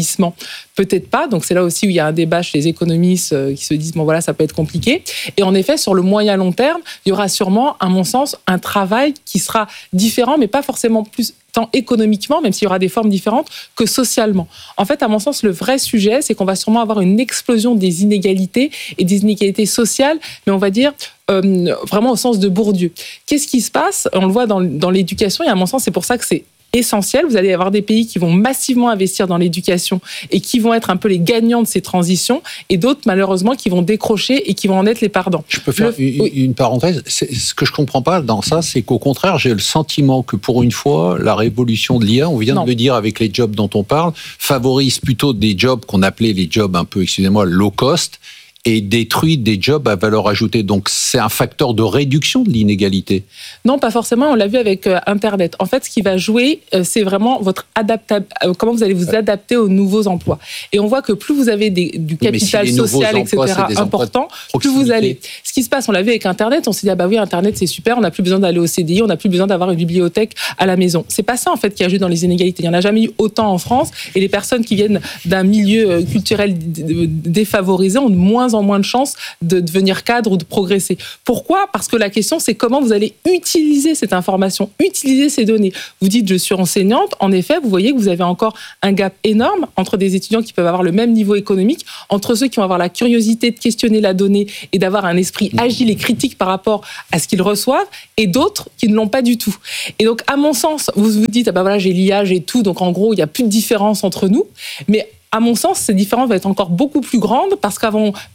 Peut-être pas. Donc c'est là aussi où il y a un débat chez les économistes qui se disent bon voilà, ça peut être compliqué. Et en effet, sur le moyen long terme, il y aura sûrement, à mon sens, un travail qui sera différent, mais pas forcément plus tant économiquement, même s'il y aura des formes différentes, que socialement. En fait, à mon sens, le vrai sujet, c'est qu'on va sûrement avoir une explosion des inégalités et des inégalités sociales, mais on va dire euh, vraiment au sens de Bourdieu. Qu'est-ce qui se passe ? On le voit dans, dans l'éducation, et à mon sens, c'est pour ça que c'est essentiel. Vous allez avoir des pays qui vont massivement investir dans l'éducation et qui vont être un peu les gagnants de ces transitions, et d'autres, malheureusement, qui vont décrocher et qui vont en être les perdants. Je peux faire le... une, oui. une parenthèse. C'est, ce que je comprends pas dans ça, c'est qu'au contraire, j'ai le sentiment que pour une fois, la révolution de l'I A, on vient non. de le dire avec les jobs dont on parle, favorise plutôt des jobs qu'on appelait les jobs un peu, excusez-moi, low cost, et détruit des jobs à valeur ajoutée. Donc, c'est un facteur de réduction de l'inégalité. Non, pas forcément. On l'a vu avec euh, Internet. En fait, ce qui va jouer, euh, c'est vraiment votre adaptable, euh, comment vous allez vous adapter aux nouveaux emplois. Et on voit que plus vous avez des, du capital si social, emplois, et cetera, important, plus vous allez. Ce qui se passe, on l'a vu avec Internet, on s'est dit, ah bah oui, Internet, c'est super, on n'a plus besoin d'aller au C D I, on n'a plus besoin d'avoir une bibliothèque à la maison. C'est pas ça, en fait, qui a joué dans les inégalités. Il n'y en a jamais eu autant en France, et les personnes qui viennent d'un milieu culturel défavorisé ont de moins en moins de chances de devenir cadre ou de progresser. Pourquoi ? Parce que la question, c'est comment vous allez utiliser cette information, utiliser ces données. Vous dites, je suis enseignante. En effet, vous voyez que vous avez encore un gap énorme entre des étudiants qui peuvent avoir le même niveau économique, entre ceux qui vont avoir la curiosité de questionner la donnée et d'avoir un esprit agile et critique par rapport à ce qu'ils reçoivent, et d'autres qui ne l'ont pas du tout. Et donc, à mon sens, vous vous dites, ah ben voilà, j'ai l'I A, j'ai tout, donc en gros, il n'y a plus de différence entre nous. Mais à mon sens, cette différence va être encore beaucoup plus grande parce qu'avant